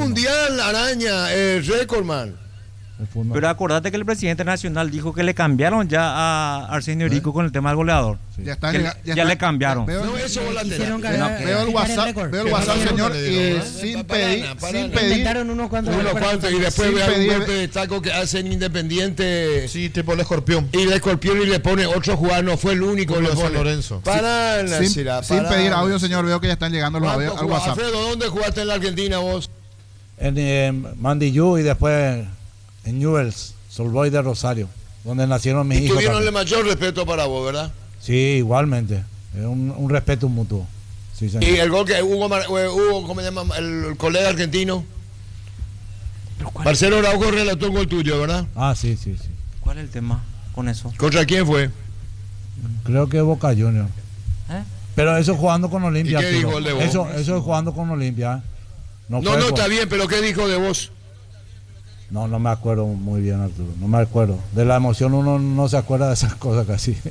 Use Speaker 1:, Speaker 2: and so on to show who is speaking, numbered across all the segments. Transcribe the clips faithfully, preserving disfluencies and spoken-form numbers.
Speaker 1: mundial, Araña, el Recordman.
Speaker 2: Pero acordate que el presidente nacional dijo que le cambiaron ya a Arsenio Rico ¿Eh? con el tema del goleador.
Speaker 3: Sí. Ya, está,
Speaker 2: ya,
Speaker 3: ya,
Speaker 2: ya
Speaker 3: está,
Speaker 2: le cambiaron.
Speaker 3: Veo,
Speaker 1: no, eso
Speaker 3: veo, veo el WhatsApp, veo el WhatsApp, señor, y sin pedir, sin pedir,
Speaker 4: unos cuantos,
Speaker 1: unos cuantos y después ve un golpe de taco que hacen Independiente.
Speaker 5: Sí, tipo el escorpión.
Speaker 1: Y el escorpión y le pone otro jugador, no fue el único, le pone
Speaker 5: Lorenzo.
Speaker 1: Para
Speaker 3: sin, sin, sin pedir audio, señor, veo que ya están llegando los audios al WhatsApp.
Speaker 1: Alfredo, ¿dónde jugaste en la Argentina vos?
Speaker 6: En eh, Mandiyú y después en Newell's, Solboy de Rosario, donde nacieron mis hijos.
Speaker 1: Tuvieron el mayor respeto para vos, ¿verdad?
Speaker 6: Sí, igualmente. Es un, un respeto mutuo. Sí, señor.
Speaker 1: ¿Y el gol que hubo, hubo ¿cómo se llama? El, el colega argentino? Marcelo Araujo relató el gol tuyo, ¿verdad?
Speaker 6: Ah, sí, sí, sí.
Speaker 2: ¿Cuál es el tema con eso?
Speaker 1: ¿Contra quién fue?
Speaker 6: Creo que Boca Juniors. ¿Eh? Pero eso jugando con Olimpia.
Speaker 1: ¿Y qué dijo el de vos?
Speaker 6: Eso, eso es jugando con Olimpia. ¿eh?
Speaker 1: No, no, no está bien, pero ¿qué dijo de vos?
Speaker 6: No, no me acuerdo muy bien, Arturo. No me acuerdo. De la emoción uno no se acuerda de esas cosas casi. Mm.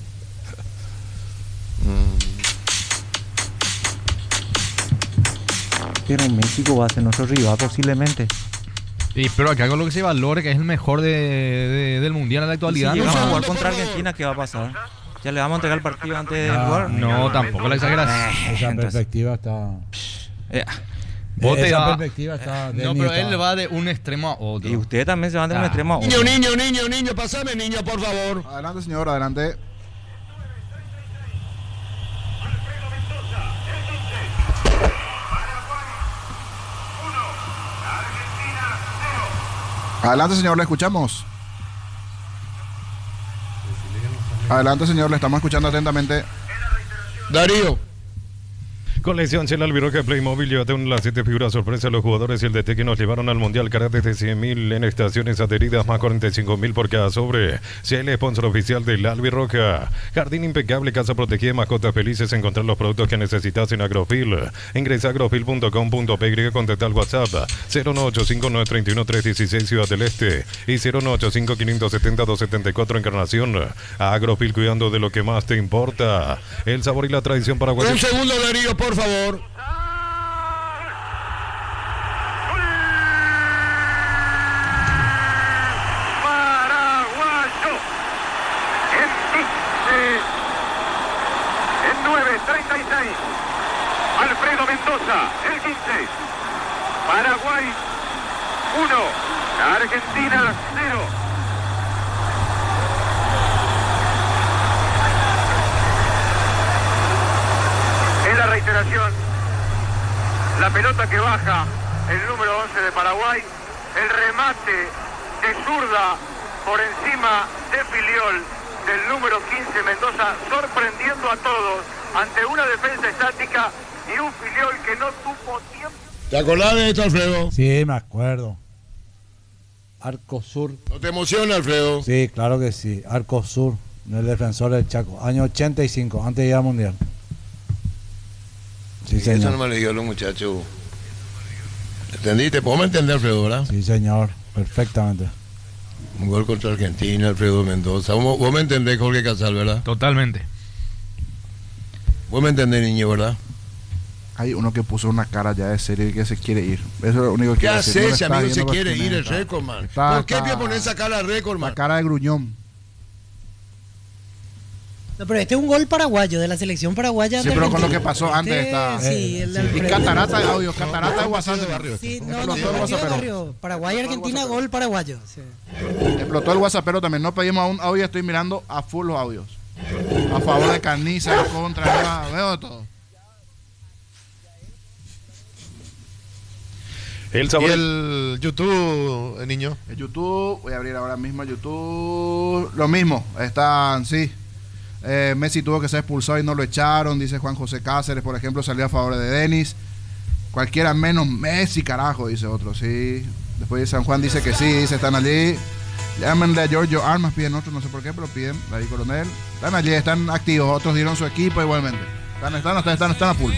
Speaker 2: Pero México va a ser nuestro rival posiblemente.
Speaker 7: Y pero acá con lo que se valore, que es el mejor de, de, del mundial en la actualidad.
Speaker 2: Si
Speaker 7: no,
Speaker 2: llegamos a jugar contra Argentina, ¿qué va a pasar? ¿Ya le vamos a entregar el partido antes de
Speaker 6: Ah,
Speaker 2: jugar?
Speaker 7: No, tampoco la exageración.
Speaker 6: Esa Entonces, perspectiva está...
Speaker 2: Eh,
Speaker 6: Esa
Speaker 7: va,
Speaker 6: perspectiva está...
Speaker 7: Eh, no, pero él va de un extremo a otro.
Speaker 2: Y usted también se va de un
Speaker 7: ah.
Speaker 2: extremo a otro.
Speaker 1: Niño, niño, niño, niño, pasame, niño, por favor.
Speaker 3: Adelante, señor, adelante. Adelante, señor, le escuchamos. Adelante, señor, le estamos escuchando atentamente.
Speaker 1: Darío.
Speaker 8: Colección Chela Albirroja Playmobil, llévate una de las siete figuras sorpresa. Los jugadores y el D T que nos llevaron al Mundial Karate de cien mil en estaciones adheridas, más cuarenta y cinco mil por cada sobre. Chela, sponsor oficial del Albirroja. Jardín impecable, casa protegida, mascotas felices. Encontrar los productos que necesitas en Agrofil. Ingresa a agrofil punto com punto pe y contacta al WhatsApp cero nueve ocho cinco nueve tres uno tres uno seis Ciudad del Este y cero nueve ocho cinco cinco siete cero dos siete cuatro Encarnación. Agrofil, cuidando de lo que más te importa. El sabor y la tradición paraguaya.
Speaker 1: Un segundo, Darío, por favor.
Speaker 9: Paraguayo. En nueve treinta y seis. Alfredo Mendoza, el quince. Paraguay uno. Argentina cero. En la reiteración, la pelota que baja, el número once de Paraguay, el remate de zurda por encima de Filiol del número quince Mendoza, sorprendiendo a todos ante una defensa estática y un Filiol que no tuvo tiempo.
Speaker 1: ¿Te acordás de esto, Alfredo?
Speaker 6: Sí, me acuerdo. Arco Sur.
Speaker 1: ¿No te emociona, Alfredo?
Speaker 6: Sí, claro que sí. Arco Sur, el defensor del Chaco. Año ochenta y cinco, antes de ir al Mundial. Sí,
Speaker 1: sí,
Speaker 6: señor.
Speaker 1: Eso no me lo dijo los muchachos. ¿Entendiste? ¿Podemos entender, Alfredo, verdad?
Speaker 6: Sí, señor. Perfectamente.
Speaker 1: Un gol contra Argentina, Alfredo Mendoza. Vos, vos me entendés, Jorge Casal, ¿verdad?
Speaker 7: Totalmente.
Speaker 1: Vos me entendés, niño, ¿verdad?
Speaker 3: Hay uno que puso una cara ya de serio y que se quiere ir. Eso es lo único que
Speaker 1: ¿Qué hace ese
Speaker 3: no
Speaker 1: amigo? Se quiere ir el Recordman. ¿Por qué voy a poner esa cara al Recordman?
Speaker 3: La cara de gruñón.
Speaker 4: No, pero este es un gol paraguayo, de la selección paraguaya.
Speaker 3: Sí, pero con lo que pasó este, antes está.
Speaker 4: Sí, el
Speaker 3: sí. Y catarata de audio, catarata de WhatsApp de barrio.
Speaker 4: Sí, no, no, no, no, barrio. Paraguay, Argentina, gol paraguayo. Sí.
Speaker 3: Explotó el WhatsAppero también. No pedimos aún audio, estoy mirando a full los audios. A favor de Carniza, en contra, veo todo.
Speaker 5: El sabor. ¿Y el YouTube, el niño?
Speaker 3: El YouTube, voy a abrir ahora mismo YouTube. Lo mismo, están, sí. Eh, Messi tuvo que ser expulsado y no lo echaron, dice Juan José Cáceres, por ejemplo, salió a favor de Denis. Cualquiera menos Messi, carajo, dice otro, sí. Después San Juan dice que sí, dice, están allí. Llámenle a Giorgio Armas, piden otros, no sé por qué, pero piden, David Coronel. Están allí, están activos, otros dieron su equipo igualmente. Están, están, están, están, están a full.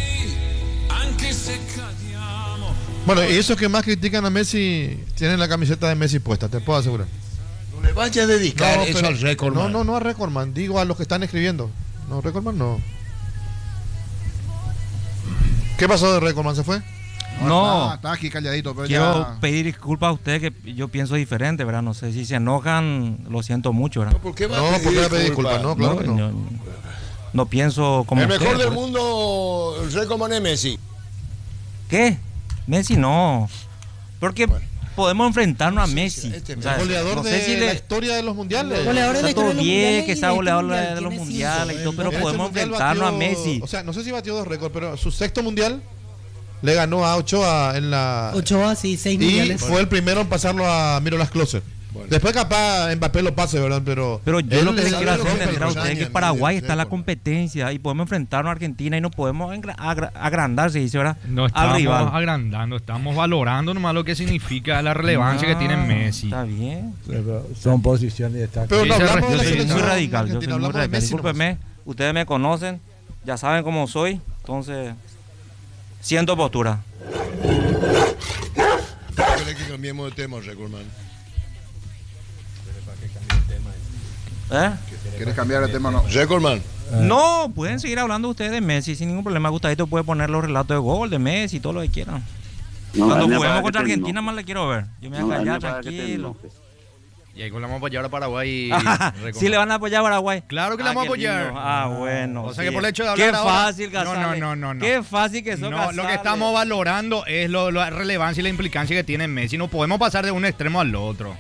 Speaker 5: Bueno, y esos que más critican a Messi tienen la camiseta de Messi puesta, te puedo asegurar.
Speaker 1: No le vayas a dedicar
Speaker 5: no,
Speaker 1: eso
Speaker 5: pero,
Speaker 1: al Recordman.
Speaker 5: No, no, no a Recordman, digo a los que están escribiendo. No, Recordman no. ¿Qué pasó de Recordman? ¿Se fue?
Speaker 2: No,
Speaker 3: Está, está aquí calladito, pero
Speaker 2: quiero
Speaker 3: ya...
Speaker 2: pedir disculpas a ustedes que yo pienso diferente, ¿verdad? No sé si se enojan, lo siento mucho, ¿verdad?
Speaker 1: ¿Por qué va
Speaker 5: No,
Speaker 1: a
Speaker 5: ¿por qué va a pedir
Speaker 1: disculpas?
Speaker 5: disculpas? No, claro que no.
Speaker 2: yo- no pienso como
Speaker 1: El mejor
Speaker 2: ustedes,
Speaker 1: del
Speaker 2: pues.
Speaker 1: mundo, el récord es Messi.
Speaker 2: ¿Qué? Messi no. Porque podemos enfrentarnos a Messi.
Speaker 1: este
Speaker 2: O sea,
Speaker 5: Goleador
Speaker 2: no sé
Speaker 5: de
Speaker 2: si
Speaker 5: la
Speaker 2: le...
Speaker 5: historia de los mundiales.
Speaker 4: Goleador de la
Speaker 2: Está todo
Speaker 4: historia de los
Speaker 2: bien,
Speaker 4: mundiales
Speaker 2: que
Speaker 4: y
Speaker 2: sea
Speaker 4: de este
Speaker 2: goleador
Speaker 4: mundial,
Speaker 2: de los
Speaker 4: tiene
Speaker 2: mundiales y
Speaker 4: cinco.
Speaker 2: todo, pero
Speaker 5: En este
Speaker 2: podemos
Speaker 5: mundial
Speaker 2: enfrentarnos a
Speaker 5: batió-
Speaker 2: Messi.
Speaker 5: O sea, no sé si batió dos récords, pero su sexto mundial le ganó a Ochoa en la.
Speaker 4: Ochoa, sí, seis
Speaker 5: y
Speaker 4: mundiales.
Speaker 5: fue el primero en pasarlo a Mirolas Klose.
Speaker 1: Bueno.
Speaker 5: Después capaz Mbappé lo pase, ¿verdad? Pero,
Speaker 2: Pero yo
Speaker 5: él
Speaker 2: lo que
Speaker 5: le
Speaker 2: les
Speaker 5: sabe
Speaker 2: quiero
Speaker 5: lo
Speaker 2: hacer
Speaker 5: que
Speaker 2: entender a
Speaker 5: es
Speaker 2: ustedes es que
Speaker 1: años,
Speaker 2: Paraguay
Speaker 1: medio,
Speaker 2: está en la
Speaker 1: récord.
Speaker 2: competencia y podemos enfrentarnos a Argentina y no podemos engra- agra- agrandar, se dice, ¿verdad?
Speaker 7: No
Speaker 2: Al
Speaker 7: estamos
Speaker 2: rival.
Speaker 7: agrandando, estamos valorando nomás lo que significa la relevancia que tiene
Speaker 2: Ah,
Speaker 7: Messi.
Speaker 2: Está bien.
Speaker 6: Son posiciones y está.
Speaker 5: Pero
Speaker 7: Sí,
Speaker 5: no
Speaker 7: se
Speaker 5: hablamos de
Speaker 2: Yo
Speaker 5: la
Speaker 2: soy
Speaker 5: selección
Speaker 2: muy radical, yo soy
Speaker 5: argentina,
Speaker 2: muy
Speaker 5: hablamos de
Speaker 2: radical.
Speaker 5: Messi nomás.
Speaker 2: Discúlpenme, ustedes me conocen, ya saben cómo soy, entonces siento postura.
Speaker 1: ¿Querés que cambiemos de tema, Recordman?
Speaker 2: ¿Eh?
Speaker 3: ¿Quieres cambiar el tema o no?
Speaker 1: Recordman.
Speaker 2: No, pueden seguir hablando ustedes de Messi sin ningún problema. Gustadito puede poner los relatos de gol de Messi, todo lo que quieran.
Speaker 10: No,
Speaker 2: Cuando
Speaker 10: daña
Speaker 2: juguemos
Speaker 10: para
Speaker 2: contra
Speaker 10: que te
Speaker 2: Argentina
Speaker 10: enojes.
Speaker 2: más le quiero ver. Yo me voy
Speaker 10: No,
Speaker 2: a callar
Speaker 10: daña para que te
Speaker 2: tranquilo.
Speaker 10: enojes.
Speaker 7: Y ahí le vamos a apoyar a Paraguay. y
Speaker 2: Sí le van a apoyar a Paraguay.
Speaker 7: Claro que le
Speaker 2: Ah,
Speaker 7: vamos a
Speaker 2: qué
Speaker 7: apoyar.
Speaker 2: lindo. Ah, bueno.
Speaker 7: O sea
Speaker 2: sí.
Speaker 7: que por el hecho de
Speaker 2: Qué
Speaker 7: hablar ahora-
Speaker 2: fácil, Casale.
Speaker 7: No, no, no, no, no.
Speaker 2: Qué fácil que son,
Speaker 7: No, lo que estamos valorando es lo- la relevancia y la implicancia que tiene Messi. No podemos pasar de un extremo al otro.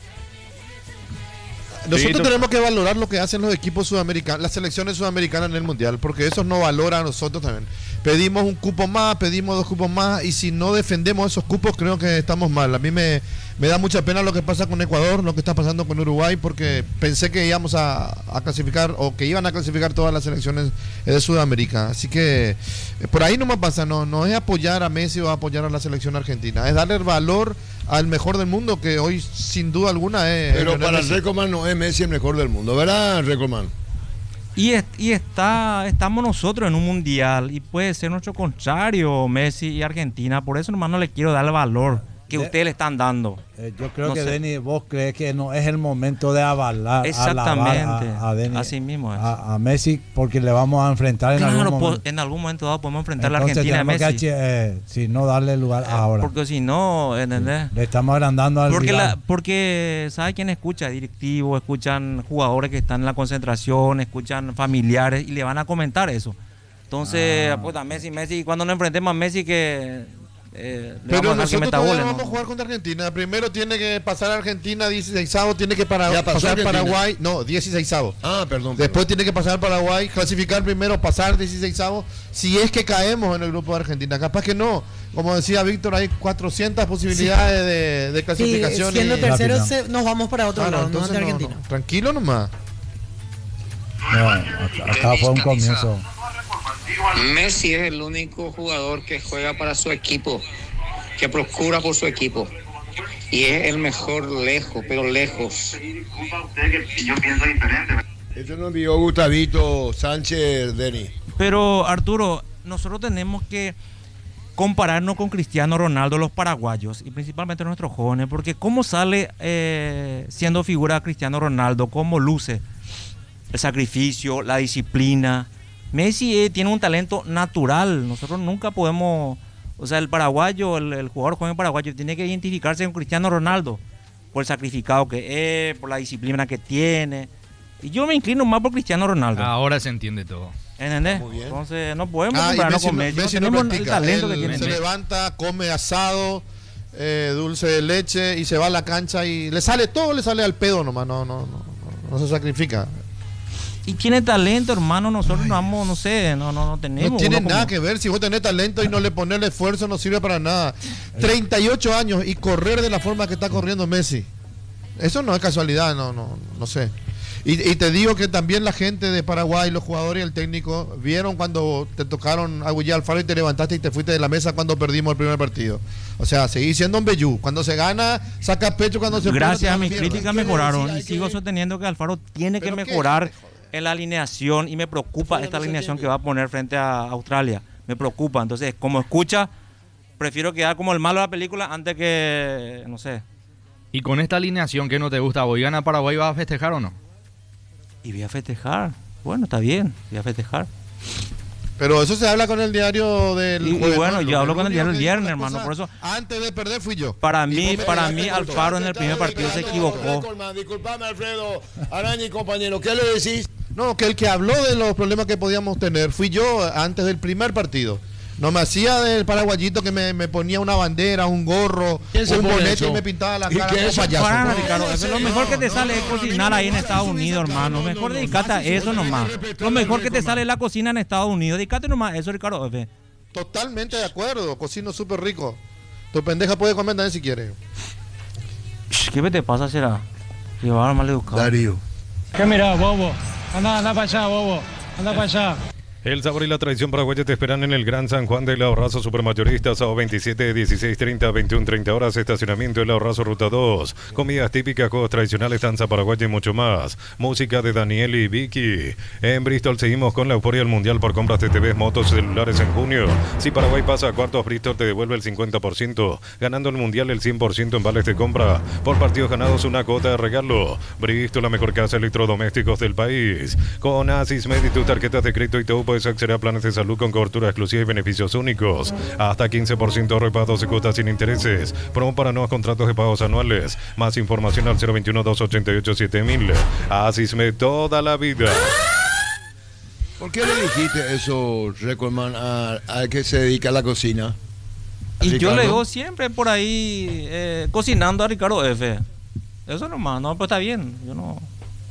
Speaker 5: Nosotros
Speaker 7: Sí,
Speaker 5: tenemos que valorar lo que hacen los equipos sudamericanos, las selecciones sudamericanas en el mundial, porque eso nos valora a nosotros también. Pedimos un cupo más, pedimos dos cupos más, y si no defendemos esos cupos, creo que estamos mal. A mí me, me da mucha pena lo que pasa con Ecuador, lo que está pasando con Uruguay, porque pensé que íbamos a, a clasificar, o que iban a clasificar todas las selecciones de Sudamérica. Así que eh, por ahí no me pasa, no, no es apoyar a Messi o apoyar a la selección argentina, es darle el valor al mejor del mundo, que hoy sin duda alguna es.
Speaker 1: Pero
Speaker 5: es
Speaker 1: para
Speaker 5: Messi.
Speaker 1: Recordman no es Messi el mejor del mundo, ¿verdad, Recordman?
Speaker 2: Y, es- y está, estamos nosotros en un mundial y puede ser nuestro contrario, Messi y Argentina. Por eso nomás no le quiero dar el valor que
Speaker 6: De-
Speaker 2: ustedes le están dando.
Speaker 6: Eh, yo creo
Speaker 2: No
Speaker 6: que
Speaker 2: sé.
Speaker 6: Denis, vos crees que no es el momento de avalar,
Speaker 2: Exactamente.
Speaker 6: alabar a, a Denis,
Speaker 2: Así mismo es.
Speaker 6: a, a Messi, porque le vamos a enfrentar en
Speaker 2: Claro,
Speaker 6: algún
Speaker 2: po-
Speaker 6: momento.
Speaker 2: en algún momento dado podemos enfrentar a la
Speaker 6: Entonces
Speaker 2: Argentina de
Speaker 6: tenemos que
Speaker 2: Messi.
Speaker 6: achi- eh, si no darle lugar ahora.
Speaker 2: Porque si no, ¿entendés?
Speaker 6: Le estamos agrandando al
Speaker 2: Porque,
Speaker 6: rival.
Speaker 2: la, porque ¿sabe quién escucha? Directivos, escuchan jugadores que están en la concentración, escuchan familiares y le van a comentar eso. Entonces,
Speaker 6: Ah.
Speaker 2: pues a Messi, Messi, cuando nos enfrentemos a Messi que eh, le
Speaker 5: Pero
Speaker 2: vamos a dejar que
Speaker 5: nosotros
Speaker 2: meta
Speaker 5: todavía
Speaker 2: goles,
Speaker 5: vamos
Speaker 2: ¿no?
Speaker 5: a jugar contra Argentina. Primero tiene que pasar Argentina dieciséisavo, tiene que para-
Speaker 1: Ya pasó
Speaker 5: pasar
Speaker 1: Argentina.
Speaker 5: Paraguay, no, dieciséisavo.
Speaker 1: Ah, perdón.
Speaker 5: Después tiene que pasar Paraguay, clasificar primero, pasar dieciséisavo, si es que caemos en el grupo de Argentina. Capaz que no. Como decía Víctor, hay cuatrocientas posibilidades de, de
Speaker 4: Sí,
Speaker 5: clasificación.
Speaker 4: siendo
Speaker 5: y-
Speaker 4: terceros
Speaker 6: La
Speaker 4: se- nos vamos para otro
Speaker 5: Ah, no,
Speaker 4: lado, no
Speaker 5: entonces
Speaker 4: ante
Speaker 5: no,
Speaker 4: Argentina.
Speaker 5: no. Tranquilo nomás.
Speaker 6: No, acá, acá fue un comienzo.
Speaker 11: Messi es el único jugador que juega para su equipo, que procura por su equipo. Y es el mejor lejos, pero lejos.
Speaker 1: Eso nos envió Gustavito Sánchez, Denis.
Speaker 2: Pero Arturo, nosotros tenemos que compararnos con Cristiano Ronaldo, los paraguayos, y principalmente nuestros jóvenes, porque cómo sale eh, siendo figura Cristiano Ronaldo, cómo luce el sacrificio, la disciplina. Messi eh, tiene un talento natural, nosotros nunca podemos, o sea, el paraguayo, el, el jugador joven paraguayo tiene que identificarse con Cristiano Ronaldo por el sacrificado que es, por la disciplina que tiene. Y yo me inclino más por Cristiano Ronaldo.
Speaker 7: Ahora se entiende todo.
Speaker 2: ¿Entendés?
Speaker 1: Muy bien.
Speaker 2: Entonces no podemos
Speaker 5: Ah, y
Speaker 2: compararnos
Speaker 5: Messi
Speaker 2: con
Speaker 5: no-
Speaker 2: Messi. no
Speaker 5: Messi no
Speaker 2: tenemos el
Speaker 5: practica.
Speaker 2: talento que
Speaker 5: Él
Speaker 2: tiene
Speaker 5: se
Speaker 2: Messi.
Speaker 5: levanta, come asado, eh, dulce de leche y se va a la cancha y le sale todo, le sale al pedo nomás, no, no, no, no, no se sacrifica.
Speaker 2: Y tiene talento, hermano. Nosotros no vamos, no sé, no, no, no tenemos.
Speaker 5: No tiene
Speaker 2: uno como-
Speaker 5: nada que ver, si vos tenés talento y no le pones el esfuerzo no sirve para nada. treinta y ocho años y correr de la forma que está corriendo Messi. Eso no es casualidad, no, no, no sé. Y, y te digo que también la gente de Paraguay, los jugadores y el técnico, vieron cuando te tocaron a Guille Alfaro y te levantaste y te fuiste de la mesa cuando perdimos el primer partido. O sea, seguís siendo un bellú. Cuando se gana, saca pecho, cuando se
Speaker 2: Gracias
Speaker 5: pierde,
Speaker 2: a
Speaker 5: te
Speaker 2: mis
Speaker 5: da mierda.
Speaker 2: críticas
Speaker 1: Hay que
Speaker 2: mejoraron.
Speaker 1: decir, hay
Speaker 2: Y sigo
Speaker 1: que-
Speaker 2: sosteniendo que Alfaro tiene que
Speaker 5: ¿Pero qué?
Speaker 2: mejorar en la alineación. Y me preocupa
Speaker 1: Fuera
Speaker 2: esta
Speaker 1: no se
Speaker 2: alineación
Speaker 1: entiende.
Speaker 2: que va a poner frente a Australia. Me preocupa. Entonces, como escucha, prefiero quedar como el malo de la película antes que, no sé.
Speaker 7: Y con esta alineación que no te gusta, ¿voy gana Paraguay, vas a festejar o no?
Speaker 2: Y voy a festejar. Bueno, está bien, voy a festejar.
Speaker 5: Pero eso se habla con el diario del
Speaker 2: Y, y
Speaker 5: jueves,
Speaker 2: bueno,
Speaker 5: ¿no?
Speaker 2: yo hablo con el
Speaker 5: único
Speaker 2: diario el
Speaker 5: que dijo
Speaker 2: viernes,
Speaker 5: las
Speaker 2: hermano,
Speaker 5: cosas
Speaker 2: por eso.
Speaker 5: Antes de perder fui yo.
Speaker 2: Para
Speaker 5: Y
Speaker 2: mí,
Speaker 5: vos me
Speaker 2: para
Speaker 5: dejaste
Speaker 2: mí,
Speaker 5: con todo.
Speaker 2: Alfaro en el primer partido se equivocó.
Speaker 1: Disculpame, Alfredo, Araña y compañero, ¿qué le decís?
Speaker 5: No, que el que habló de los problemas que podíamos tener fui yo antes del primer partido. No me hacía del paraguayito que me, me ponía una bandera, un gorro,
Speaker 1: ¿Quién se
Speaker 5: un
Speaker 1: pone
Speaker 5: bonete
Speaker 1: eso?
Speaker 5: y me pintaba la
Speaker 1: ¿Y
Speaker 5: cara
Speaker 1: qué
Speaker 5: como
Speaker 1: eso?
Speaker 5: payaso.
Speaker 2: Para,
Speaker 5: No,
Speaker 2: Ricardo, eso es lo mejor que te sale es cocinar ahí en Estados Unidos, hermano. Mejor dedicate a eso nomás. Lo mejor que te sale es la cocina en Estados Unidos. Dedicate nomás a eso, Ricardo. F.
Speaker 5: Totalmente de acuerdo, cocino súper rico. Tu pendeja puede comer también si quiere.
Speaker 2: ¿Qué te pasa, será? Llevar mal educado.
Speaker 1: Darío.
Speaker 10: ¿Qué mirá, bobo? Anda, anda para allá, bobo. Anda para allá.
Speaker 8: El sabor y la tradición paraguaya te esperan en el Gran San Juan del Ahorrazo Supermayorista, sábado veintisiete, dieciséis treinta, veintiuno treinta horas, estacionamiento del Ahorrazo Ruta dos, comidas típicas, juegos tradicionales, danza paraguaya y mucho más. Música de Daniel y Vicky. En Bristol seguimos con la euforia del Mundial por compras de T Vs, motos, celulares en junio. Si Paraguay pasa a cuartos, Bristol te devuelve el cincuenta por ciento, ganando el Mundial el cien por ciento en vales de compra. Por partidos ganados, una cuota de regalo. Bristol, la mejor casa de electrodomésticos del país. Con Asismed y tus tarjetas de crédito y todo puedes acceder a planes de salud con cobertura exclusiva y beneficios únicos. Hasta quince por ciento ahorro y pago doce cuotas sin intereses. Promo para nuevos contratos de pagos anuales. Más información al cero veintiuno, doscientos ochenta y ocho, siete mil. Asismed toda la vida.
Speaker 1: ¿Por qué le dijiste eso, Recordman, a- al que se dedica a la cocina?
Speaker 2: Y yo
Speaker 1: Ricardo.
Speaker 2: le digo siempre por ahí eh, cocinando a Ricardo F. Eso nomás, no, pues está bien. Yo no.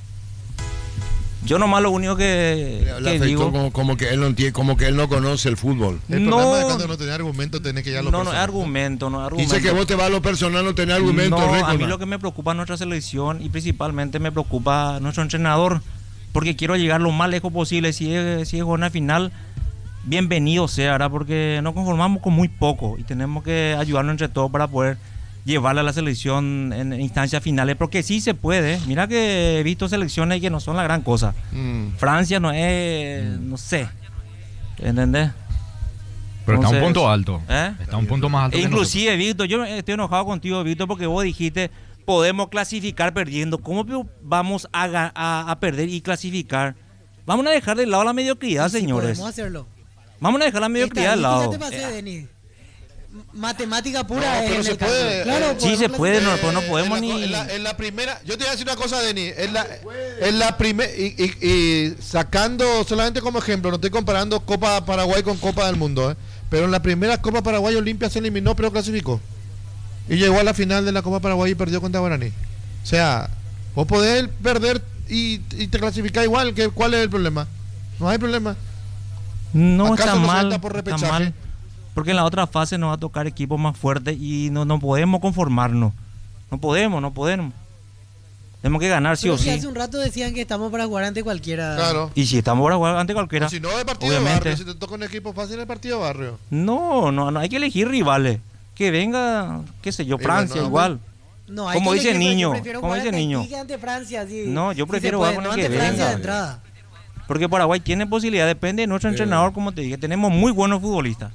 Speaker 2: Yo nomás lo único que,
Speaker 1: Le
Speaker 2: que
Speaker 1: afectó
Speaker 2: digo.
Speaker 1: como, como que él no entiende, como que él no conoce el fútbol.
Speaker 5: El
Speaker 2: No.
Speaker 5: problema es cuando no tenés argumento, tenés que ya lo
Speaker 2: No, no es argumento, no es argumento.
Speaker 1: Dice que vos te vas a lo personal, no tenés argumentos,
Speaker 2: No, a
Speaker 1: Recordman.
Speaker 2: mí lo que me preocupa es nuestra selección y principalmente me preocupa nuestro entrenador, porque quiero llegar lo más lejos posible. Si es, si es una final, bienvenido sea, ¿verdad? Porque nos conformamos con muy poco y tenemos que ayudarnos entre todos para poder llevarla a la selección en instancias finales, porque sí se puede. Mira que he visto selecciones que no son la gran cosa.
Speaker 5: Mm.
Speaker 2: Francia no es, no sé, ¿entendés?
Speaker 7: Pero está a un
Speaker 2: Entonces,
Speaker 7: punto alto.
Speaker 2: ¿eh?
Speaker 7: Está a un punto más alto.
Speaker 2: E
Speaker 7: que
Speaker 2: inclusive, Víctor, yo estoy enojado contigo, Víctor, porque vos dijiste, podemos clasificar perdiendo. ¿Cómo vamos a, ga- a, a perder y clasificar? Vamos a dejar de lado la mediocridad,
Speaker 4: Sí,
Speaker 2: señores.
Speaker 4: podemos hacerlo.
Speaker 2: Vamos a dejar la mediocridad de lado.
Speaker 4: Estadística te pasé, Denis. Matemática
Speaker 5: No,
Speaker 4: pura
Speaker 5: pero
Speaker 4: en
Speaker 5: se
Speaker 4: el
Speaker 5: puede.
Speaker 4: caso. Claro,
Speaker 5: Eh,
Speaker 2: Sí se
Speaker 4: podemos
Speaker 2: puede, no,
Speaker 4: clasificar.
Speaker 2: pero no podemos
Speaker 5: en la,
Speaker 2: ni...
Speaker 5: en la- en la primera, yo te voy a decir una cosa, Denis. En la, en la primera, y, y- y sacando solamente como ejemplo, no estoy comparando Copa Paraguay con Copa del Mundo, ¿eh? Pero en la primera Copa Paraguay Olimpia se eliminó, pero clasificó. Y llegó a la final de la Copa Paraguay y perdió contra Guaraní. O sea, vos podés perder y, y te clasificás igual. Que, ¿Cuál es el problema? No hay problema.
Speaker 2: No
Speaker 5: ¿Acaso
Speaker 2: está
Speaker 5: no se
Speaker 2: mal,
Speaker 5: entra por
Speaker 2: está
Speaker 5: repechaje?
Speaker 2: mal. Porque en la otra fase nos va a tocar equipos más fuertes y no, no podemos conformarnos. No podemos, no podemos. Tenemos que ganar sí
Speaker 4: Pero
Speaker 2: o
Speaker 4: si
Speaker 2: sí.
Speaker 4: hace un rato decían que estamos para jugar ante cualquiera.
Speaker 5: Claro.
Speaker 2: Y si estamos ahora jugando ante cualquiera,
Speaker 5: O si no, es partido de
Speaker 2: obviamente.
Speaker 5: barrio. Si te toca un equipo fácil, es partido de barrio.
Speaker 2: No, no, no, hay que elegir rivales. Que venga, qué sé yo,
Speaker 5: Y
Speaker 2: Francia
Speaker 5: bueno,
Speaker 2: igual.
Speaker 4: No, hay
Speaker 2: Como
Speaker 4: que
Speaker 2: dice
Speaker 4: elegir, pero yo
Speaker 2: niño,
Speaker 4: prefiero
Speaker 2: como
Speaker 4: jugar
Speaker 2: dice
Speaker 4: ante
Speaker 2: niño.
Speaker 4: Haití que ante Francia, sí.
Speaker 2: No, yo
Speaker 4: Sí
Speaker 2: prefiero
Speaker 4: se
Speaker 2: jugar
Speaker 4: puede,
Speaker 2: con
Speaker 4: no
Speaker 2: el
Speaker 4: ante
Speaker 2: que
Speaker 4: Francia
Speaker 2: venga.
Speaker 4: de entrada.
Speaker 2: Porque Paraguay tiene posibilidad, depende de nuestro entrenador, como te dije. Tenemos muy buenos futbolistas.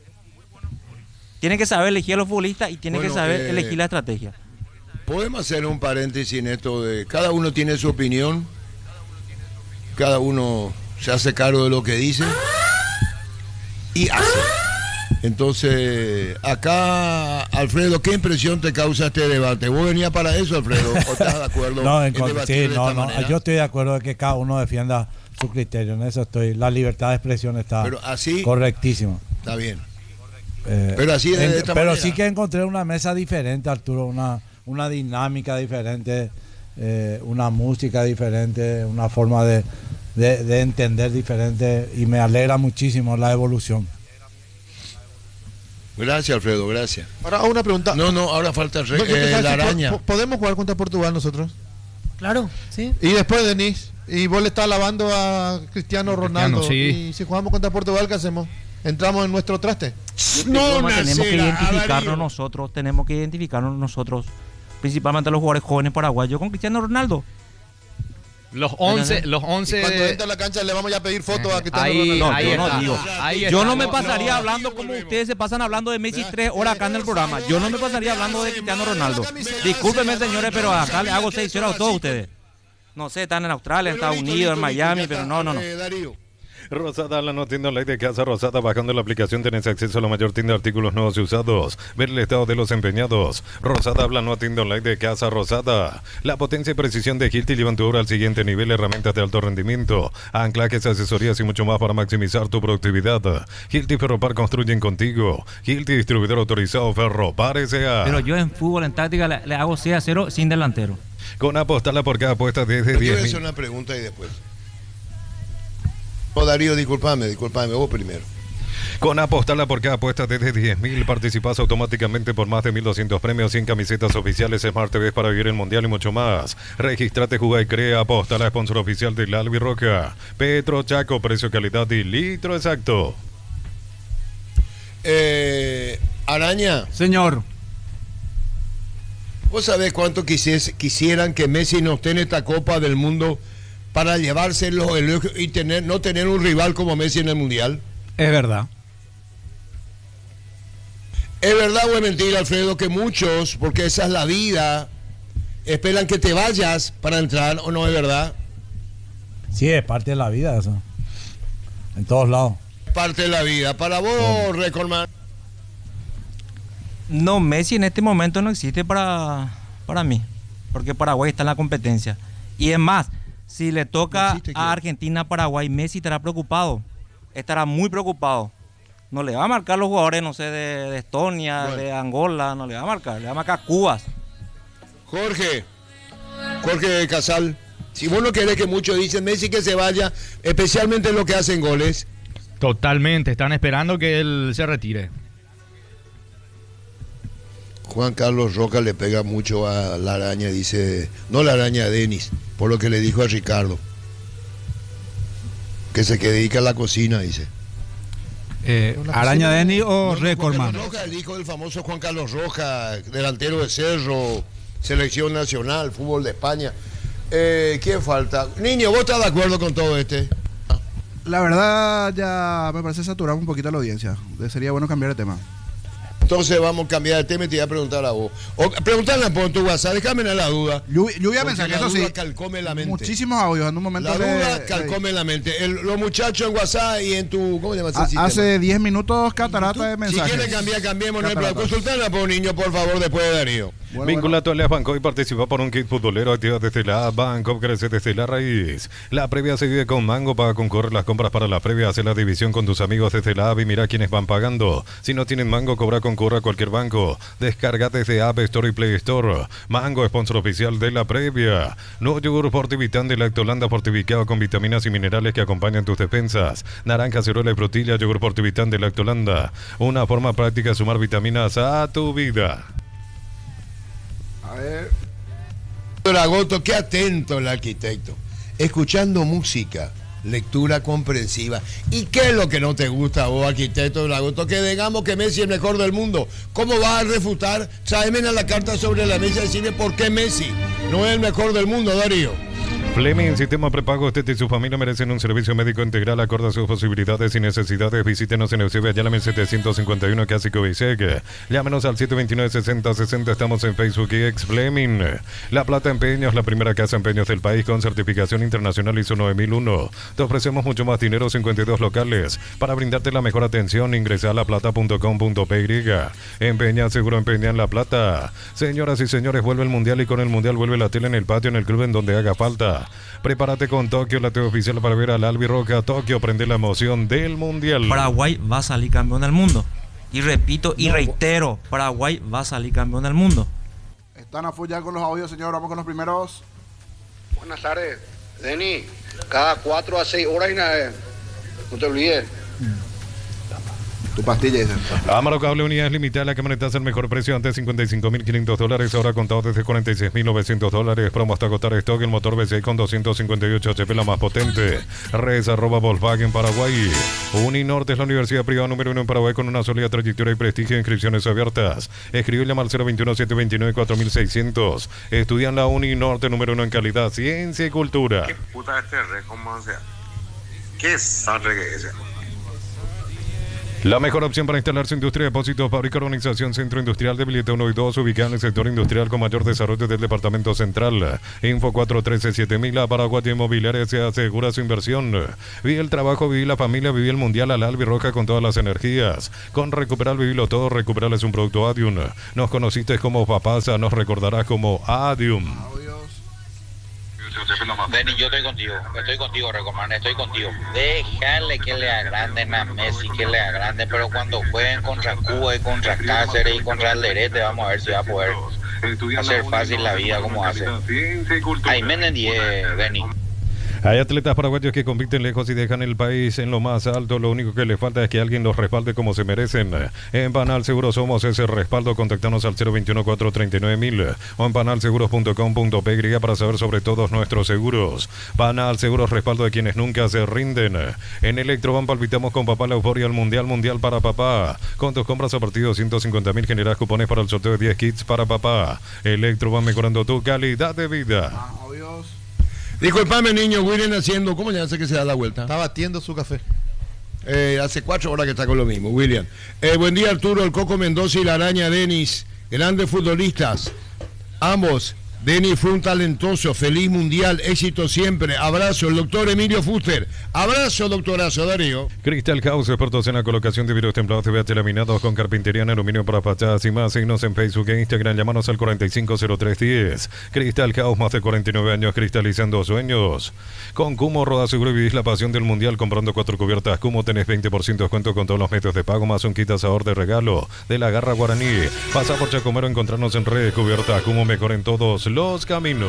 Speaker 2: Tiene que saber elegir a los futbolistas y tiene
Speaker 1: Bueno,
Speaker 2: que saber
Speaker 1: eh,
Speaker 2: elegir la estrategia.
Speaker 1: Podemos hacer un paréntesis en esto de cada uno tiene su opinión, cada uno se hace cargo de lo que dice y hace. Entonces, acá, Alfredo, ¿qué impresión te causa este debate? ¿Vos venías para eso, Alfredo? ¿O estás de acuerdo
Speaker 6: No, en
Speaker 1: en
Speaker 6: con-
Speaker 1: debatir
Speaker 6: sí,
Speaker 1: de
Speaker 6: no,
Speaker 1: esta
Speaker 6: no,
Speaker 1: manera?
Speaker 6: yo estoy de acuerdo de que cada uno defienda su criterio, en eso estoy. La libertad de expresión está
Speaker 1: Pero así-
Speaker 6: correctísima.
Speaker 1: Está bien.
Speaker 6: Eh,
Speaker 1: Pero así de
Speaker 6: en-
Speaker 1: esta
Speaker 6: pero
Speaker 1: manera.
Speaker 6: sí que encontré una mesa diferente, Arturo, una, una dinámica diferente, eh, una música diferente, una forma de, de- de entender diferente y me alegra muchísimo la evolución.
Speaker 1: Gracias, Alfredo, gracias.
Speaker 5: Ahora, una pregunta.
Speaker 1: No, no, ahora falta el re-
Speaker 5: No, yo te
Speaker 1: eh,
Speaker 5: sabes
Speaker 1: la
Speaker 5: si po-
Speaker 1: araña.
Speaker 5: po- ¿Podemos jugar contra Portugal nosotros?
Speaker 4: Claro, sí.
Speaker 5: Y después, Denis, y vos le estás alabando a Cristiano Ronaldo.
Speaker 7: sí.
Speaker 5: Y si jugamos contra Portugal, ¿qué hacemos? ¿Entramos en nuestro traste?
Speaker 2: No, tenemos que identificarnos nosotros, tenemos que identificarnos nosotros, principalmente los jugadores jóvenes paraguayos, con Cristiano Ronaldo.
Speaker 7: Los once,
Speaker 2: ¿Entendés?
Speaker 7: los
Speaker 5: Y
Speaker 7: once.
Speaker 5: cuando entra a la cancha le vamos ya a pedir fotos a Cristiano
Speaker 7: Ahí,
Speaker 5: Ronaldo.
Speaker 2: No,
Speaker 7: ahí
Speaker 2: yo no
Speaker 7: está.
Speaker 2: digo.
Speaker 7: Ahí
Speaker 2: Yo
Speaker 7: está.
Speaker 2: no me
Speaker 7: No,
Speaker 2: pasaría
Speaker 7: no.
Speaker 2: hablando como ustedes se pasan hablando de Messi tres horas acá en el programa. Yo no me pasaría hablando de Cristiano Ronaldo. Discúlpenme, señores, pero acá le hago seis horas a todos ustedes. No sé, están en Australia, en Estados Unidos, en Miami, pero no, no, no.
Speaker 1: Eh, Darío,
Speaker 8: Rosada, la no tienda online de Casa Rosada. Bajando la aplicación tenés acceso a la mayor tienda de artículos nuevos y usados. Ver el estado de los empeñados. Rosada, la no tienda online de Casa Rosada. La potencia y precisión de Hilti llevan tu obra al siguiente nivel. Herramientas de alto rendimiento, anclajes, asesorías y mucho más para maximizar tu productividad. Hilti Ferropar construyen contigo. Hilti distribuidor autorizado Ferropar S A.
Speaker 2: Pero yo en fútbol, en táctica, le, le hago seis a cero sin delantero.
Speaker 8: Con apostala por cada apuesta desde diez
Speaker 1: Yo voy a
Speaker 8: mil.
Speaker 1: hacer una pregunta y después. No, Darío, disculpame, disculpame, vos primero.
Speaker 8: Con apostala por cada apuesta desde diez mil, participas automáticamente por más de mil doscientos premios, cien camisetas oficiales, Smart T V para vivir el Mundial y mucho más. Registrate, juega y crea. Apostala, sponsor oficial de la Albirroja. Petro Chaco, precio, calidad y litro exacto.
Speaker 1: Eh, Araña.
Speaker 7: Señor.
Speaker 1: ¿Vos sabés cuánto quisies, quisieran que Messi nos tenga esta Copa del Mundo para llevárselo y tener, no tener un rival como Messi en el Mundial?
Speaker 7: Es verdad.
Speaker 1: ¿Es verdad o es mentira, Alfredo, que muchos, porque esa es la vida, esperan que te vayas para entrar, o no es verdad?
Speaker 6: Sí, es parte de la vida eso. En todos lados.
Speaker 1: Parte de la vida. Para vos, Recordman.
Speaker 2: No, Messi en este momento no existe para, para mí, porque Paraguay está en la competencia. Y es más, si le toca
Speaker 1: No
Speaker 2: a Argentina, Paraguay, Messi estará preocupado, estará muy preocupado. No le va a marcar los jugadores, no sé, de, de Estonia, bueno. de Angola, no le va a marcar, le va a marcar Cuba.
Speaker 1: Jorge, Jorge Casal, si vos no querés, que muchos dicen Messi que se vaya, especialmente en lo que hacen goles.
Speaker 7: Totalmente, están esperando que él se retire.
Speaker 1: Juan Carlos Roca le pega mucho a la araña, dice, no la araña, a Denis, por lo que le dijo a Ricardo, que se que dedica a la cocina, dice.
Speaker 7: Eh, ¿Araña Denis o no, Recordman?
Speaker 1: Roja, el hijo del famoso Juan Carlos Roca, delantero de Cerro, selección nacional, fútbol de España. Eh, ¿Quién falta? Niño, ¿vos estás de acuerdo con todo este?
Speaker 3: La verdad ya me parece saturado un poquito la audiencia. Sería bueno cambiar de tema.
Speaker 1: Entonces vamos a cambiar de tema y te voy a preguntar a vos. O, preguntarle por tu WhatsApp, déjame la duda.
Speaker 3: Lluvia mensaje, eso sí.
Speaker 1: Calcome la mente.
Speaker 3: Muchísimos audios en un momento.
Speaker 1: La duda
Speaker 3: de,
Speaker 1: calcome de... la mente. El, los muchachos en WhatsApp y en tu. ¿Cómo se llama ese
Speaker 3: a, Hace diez minutos, catarata de mensajes.
Speaker 1: Si quieren cambiar, cambiemos. No hay problema. Consultarla por un niño, por favor, después de Darío.
Speaker 8: Bueno, Vinculato bueno. a la Banco y participa por un kit futbolero activa desde la Banco, crece desde la raíz. La previa se vive con Mango para concurrir las compras para la previa. Hace la división con tus amigos desde la App y mira quiénes van pagando. Si no tienen Mango, cobra concurra a cualquier banco. Descarga desde App Store y Play Store. Mango, sponsor oficial de la previa. No yogur Fortivitán de Lactolanda fortificado con vitaminas y minerales que acompañan tus defensas. Naranja, ciruela y frutilla, yogur Fortivitán de Lactolanda. Una forma práctica de sumar vitaminas a tu vida.
Speaker 1: A ver. Dragoto, qué atento el arquitecto. Escuchando música, lectura comprensiva. ¿Y qué es lo que no te gusta a vos, arquitecto Dragoto? Que digamos que Messi es el mejor del mundo. ¿Cómo vas a refutar? Tráeme la carta sobre la mesa y decirme por qué Messi no es el mejor del mundo, Darío.
Speaker 8: Fleming, sistema prepago, usted y su familia merecen un servicio médico integral acorde a sus posibilidades y necesidades. Visítenos en Eusebio, Ayala setecientos cincuenta y uno, Clásico Biseg. Llámenos al siete dos nueve, sesenta sesenta. Estamos en Facebook y ex Fleming. La Plata Empeños, la primera casa empeños del país con certificación internacional I S O nueve mil uno. Te ofrecemos mucho más dinero, cincuenta y dos locales. Para brindarte la mejor atención, ingresa a laplata punto com punto p y. Empeña, seguro empeña en La Plata. Señoras y señores, vuelve el Mundial y con el Mundial vuelve la tele en el patio, en el club, en donde haga falta. Prepárate con Tokio, la T V oficial para ver al Albirroja. Tokio, prende la emoción del Mundial.
Speaker 2: Paraguay va a salir campeón del mundo. Y repito y reitero, Paraguay va a salir campeón del mundo.
Speaker 3: Están a full ya con los audios, señor. Vamos con los primeros.
Speaker 12: Buenas tardes, Denis. Cada cuatro a seis horas y nada. No te olvides.
Speaker 3: Tu pastilla esa.
Speaker 8: Amaro Cable, unidades limitadas, la que monetaza el mejor precio antes cincuenta y cinco mil quinientos dólares, ahora contado desde cuarenta y seis mil novecientos dólares. Promo hasta agotar stock, el motor V seis con doscientos cincuenta y ocho H P, la más potente. Res arroba Volkswagen Paraguay. Uninorte es la universidad privada número uno en Paraguay con una sólida trayectoria y prestigio, inscripciones abiertas. Escribe y llama al cero veintiuno, setecientos veintinueve, cuatro mil seiscientos. Estudian la Uninorte número uno en calidad, ciencia y cultura.
Speaker 13: ¿Qué puta este re, cómo sea? ¿Qué sangre que es?
Speaker 8: La mejor opción para instalar su industria de depósitos, fábrica, organización, centro industrial de Billete uno y dos, ubicada en el sector industrial con mayor desarrollo del departamento central. Info cuatro uno tres siete mil, la Paraguay Inmobiliaria se asegura su inversión. Viví el trabajo, viví la familia, viví el mundial a la albirroja con todas las energías. Con Recuperar, vivilo todo. Recuperar es un producto Adium. Nos conociste como Papasa, nos recordarás como Adium.
Speaker 13: Denny, yo estoy contigo, estoy contigo, Recomán, estoy contigo. Déjale que le agranden a Messi, que le agranden, pero cuando jueguen contra Cuba y contra Cáceres y contra Alderete, vamos a ver si va a poder hacer fácil la vida como hace. Ahí me diez, Denny.
Speaker 8: Hay atletas paraguayos que compiten lejos y dejan el país en lo más alto. Lo único que les falta es que alguien los respalde como se merecen. En Panal Seguros somos ese respaldo. Contactanos al cero veintiuno, cuatrocientos treinta y nueve mil o en panal seguros punto com punto pe y para saber sobre todos nuestros seguros. Panal Seguros, respaldo de quienes nunca se rinden. En Electroban palpitamos con papá la euforia al mundial, mundial para papá. Con tus compras a partir de ciento cincuenta mil generas cupones para el sorteo de diez kits para papá. Electroban, mejorando tu calidad de vida.
Speaker 1: Disculpame, niño, William haciendo, ¿cómo ya hace que se da la vuelta?
Speaker 5: Está batiendo su café.
Speaker 1: Eh, hace cuatro horas que está con lo mismo, William. Eh, buen día, Arturo, el Coco Mendoza y la Araña Denis, grandes futbolistas. Ambos, Denis fue un talentoso, feliz mundial, éxito siempre. Abrazo, el doctor Emilio Fuster. Abrazo, doctorazo, Darío.
Speaker 8: Crystal House, expertos en la colocación de vidrios templados de V H laminados con carpintería en aluminio para fachadas y más. Síguenos en Facebook e Instagram, llámanos al cuarenta y cinco cero tres diez. Crystal House, más de cuarenta y nueve años cristalizando sueños. Con Cumo, Roda Seguro y vivís la pasión del mundial. Comprando cuatro cubiertas Cumo tenés veinte por ciento de descuento con todos los métodos de pago, más un kit asador de regalo de la Garra Guaraní. Pasa por Chacomero, encontrarnos en redes. Cubierta Cumo, mejor en todos los caminos.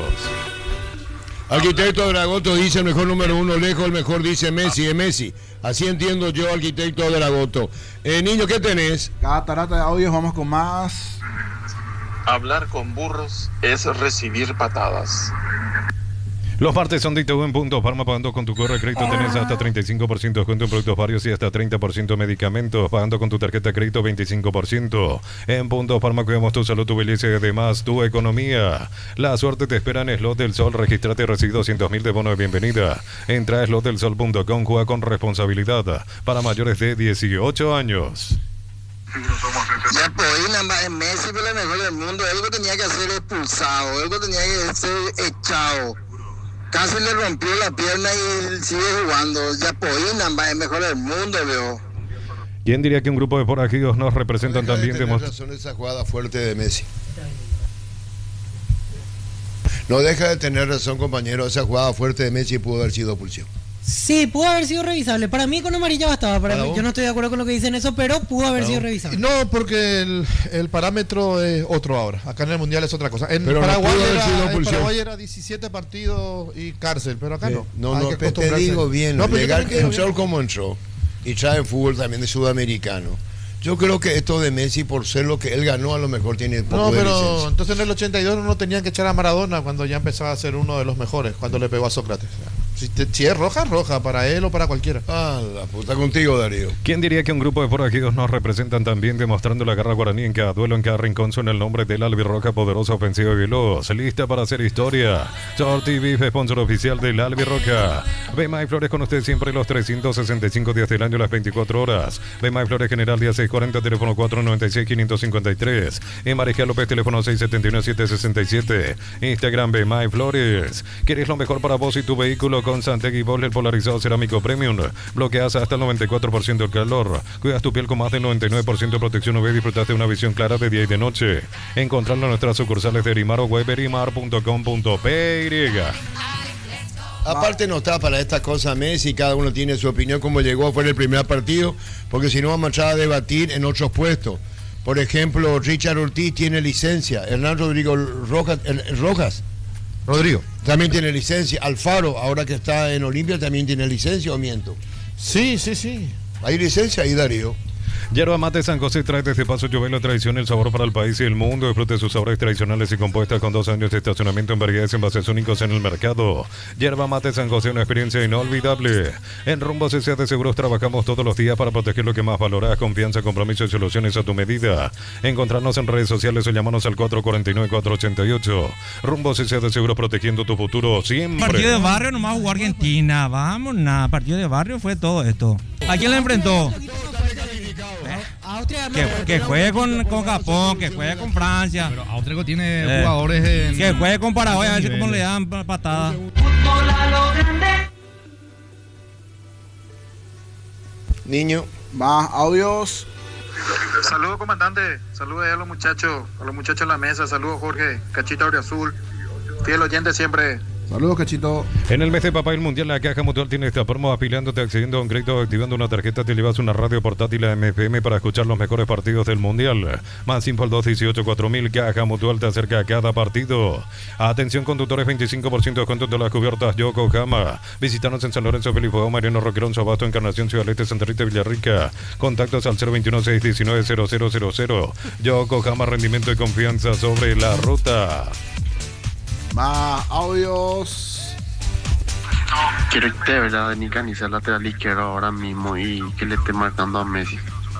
Speaker 1: Arquitecto Dragoto dice el mejor número uno lejos, el mejor dice Messi, es Messi. Así entiendo yo, arquitecto Dragoto. Eh, niño, ¿qué tenés?
Speaker 3: Cada tarata de audios, vamos con más.
Speaker 14: Hablar con burros es recibir patadas.
Speaker 8: Los martes son de I T V en Punto Farma. Pagando con tu correo de crédito tenés hasta treinta y cinco por ciento de descuento en productos varios y hasta treinta por ciento de medicamentos. Pagando con tu tarjeta de crédito veinticinco por ciento. En Punto Farma cuidamos tu salud, tu belleza y además tu economía. La suerte te espera en Slot del Sol. Registrate y recibe doscientos mil de bono de bienvenida. Entra a slot del sol punto com, juega con responsabilidad. Para mayores de dieciocho años.
Speaker 15: Ya Poina, Messi fue el mejor del mundo. Él que tenía que ser expulsado, él que tenía que ser echado. Casi le rompió la pierna y él sigue jugando. Ya Poina es mejor del mundo, veo.
Speaker 8: ¿Quién diría que un grupo de forajidos nos representan
Speaker 1: no
Speaker 8: también?
Speaker 1: Tiene razón esa jugada fuerte de Messi. No deja de tener razón, compañero. Esa jugada fuerte de Messi pudo haber sido expulsión.
Speaker 4: Sí, pudo haber sido revisable. Para mí con amarilla bastaba. Para mí, yo no estoy de acuerdo con lo que dicen eso, pero pudo haber sido revisable.
Speaker 5: No, porque el, el parámetro es otro ahora. Acá en el Mundial es otra cosa. En
Speaker 1: pero
Speaker 5: Paraguay,
Speaker 1: no
Speaker 5: era, en Paraguay era diecisiete partidos y cárcel, pero acá
Speaker 1: sí.
Speaker 5: no.
Speaker 1: No,
Speaker 5: Hay
Speaker 1: no, te digo bien.
Speaker 5: No,
Speaker 1: legal que entró como entró. Y trae fútbol también de sudamericano. Yo creo que esto de Messi, por ser lo que él ganó, a lo mejor tiene poco
Speaker 5: No,
Speaker 1: de
Speaker 5: pero
Speaker 1: licencia.
Speaker 5: entonces en el ochenta y dos no tenían que echar a Maradona cuando ya empezaba a ser uno de los mejores, cuando le pegó a Sócrates. Si, te, si es roja, es roja, para él o para cualquiera.
Speaker 1: Ah, la puta contigo, Darío.
Speaker 8: ¿Quién diría que un grupo de forajidos nos representan también, demostrando la garra guaraní en cada duelo, en cada rincón? Suena el nombre del albirroja, poderosa, ofensiva y veloz, lista para hacer historia. Shorty Beef, sponsor oficial del albirroja. Bemay Flores con usted siempre los trescientos sesenta y cinco días del año, las veinticuatro horas. Bemay Flores General, día seiscientos cuarenta, teléfono cuatro noventa y seis, quinientos cincuenta y tres. En Mariscal López, teléfono seis setenta y nueve, setecientos sesenta y siete. Instagram Bemay Flores. ¿Quieres lo mejor para vos y tu vehículo? Con Santegui Bol, el polarizado cerámico premium. Bloqueas hasta el noventa y cuatro por ciento del calor. Cuidas tu piel con más del noventa y nueve por ciento de protección U V y disfrutas de una visión clara de día y de noche. Encontrarlo en nuestras sucursales de Erimar o web erimar punto com punto pe.
Speaker 1: Aparte no está para estas cosas Messi, cada uno tiene su opinión como llegó fuera el primer partido, porque si no vamos a entrar a debatir en otros puestos. Por ejemplo, Richard Ortiz tiene licencia, Hernán Rodrigo Rojas, Rojas
Speaker 5: Rodrigo
Speaker 1: también tiene licencia, Alfaro, ahora que está en Olimpia, también tiene licencia, ¿o miento?
Speaker 5: Sí, sí, sí.
Speaker 1: Hay licencia ahí, Darío.
Speaker 8: Yerba Mate San José trae desde Paso Lluvia la tradición, el sabor para el país y el mundo. Disfrute sus sabores tradicionales y compuestas con dos años de estacionamiento en variedades y envases únicos en el mercado. Yerba Mate San José, una experiencia inolvidable. En Rumbo C C de Seguros trabajamos todos los días para proteger lo que más valoras: confianza, compromiso y soluciones a tu medida. Encontrarnos en redes sociales o llamarnos al cuatro cuatro nueve, cuatro ocho ocho. Rumbo C C de Seguros, protegiendo tu futuro siempre.
Speaker 2: Partido de barrio nomás jugó Argentina. Vamos, nada. Partido de barrio fue todo esto. ¿A quién le enfrentó? que, que juegue con, con Japón, que juegue con Francia.
Speaker 7: Pero Austria tiene
Speaker 2: Eh,
Speaker 7: jugadores en,
Speaker 2: que juegue con Paraguay, a ver si
Speaker 7: niveles.
Speaker 2: cómo le dan pa- patadas.
Speaker 1: Niño.
Speaker 3: Más audios.
Speaker 14: Saludos, comandante. Saludos a los muchachos, a los muchachos en la mesa. Saludos, Jorge, Cachita Azul. Fiel oyente siempre.
Speaker 3: Saludos, Cachito.
Speaker 8: En el mes de papá el mundial, la Caja Mutual tiene esta promo afiliándote, accediendo a un crédito, activando una tarjeta, te llevas una radio portátil a M F M para escuchar los mejores partidos del mundial. Más info al dos uno ocho cuatro mil. Caja Mutual te acerca a cada partido. Atención conductores, veinticinco por ciento de descuento de las cubiertas Yokohama. Visítanos en San Lorenzo, Felipe Fuego, Mariano Roquerón, Sobasto, Encarnación, Ciudad Este, Santa Rita, Villarrica. Contactos al cero veintiuno, seiscientos diecinueve, cero cero cero cero. Yokohama, rendimiento y confianza sobre la ruta.
Speaker 3: Más audios.
Speaker 16: Quiero que de verdad Denis Canizas lateral izquierdo ahora mismo y que le esté marcando a Messi.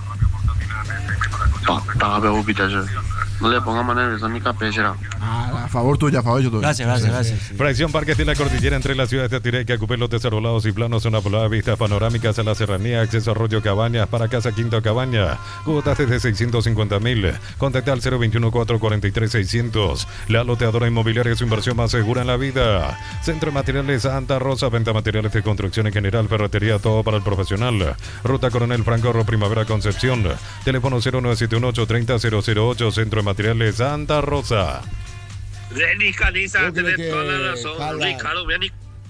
Speaker 16: Pa, pa, veo, pitacho. No le ponga más nervioso a mi cabeza.
Speaker 3: A favor tuya, a favor yo tuyo.
Speaker 2: Gracias, gracias, gracias.
Speaker 8: Fracción Parques de la Cordillera entre las ciudades de Atireca, Cupé, lotes arbolados y planos, una poblada, vistas panorámicas a la serranía, acceso a Arroyo Cabañas, para Casa Quinta Cabaña, cuotas desde seiscientos cincuenta mil. Contacta al cero veintiuno, cuatro cuarenta y tres, seiscientos. La loteadora inmobiliaria es su inversión más segura en la vida. Centro de Materiales Santa Rosa, venta materiales de construcción en general, ferretería, todo para el profesional. Ruta Coronel Franco, Primavera Concepción. Teléfono cero nueve siete uno, ocho tres cero cero cero ocho, Centro de Materiales Santa Rosa.
Speaker 17: Denis Canizas,
Speaker 1: Yo creo
Speaker 17: tenés
Speaker 1: que
Speaker 17: toda la razón.
Speaker 1: Carla-
Speaker 17: Ricardo, mira ni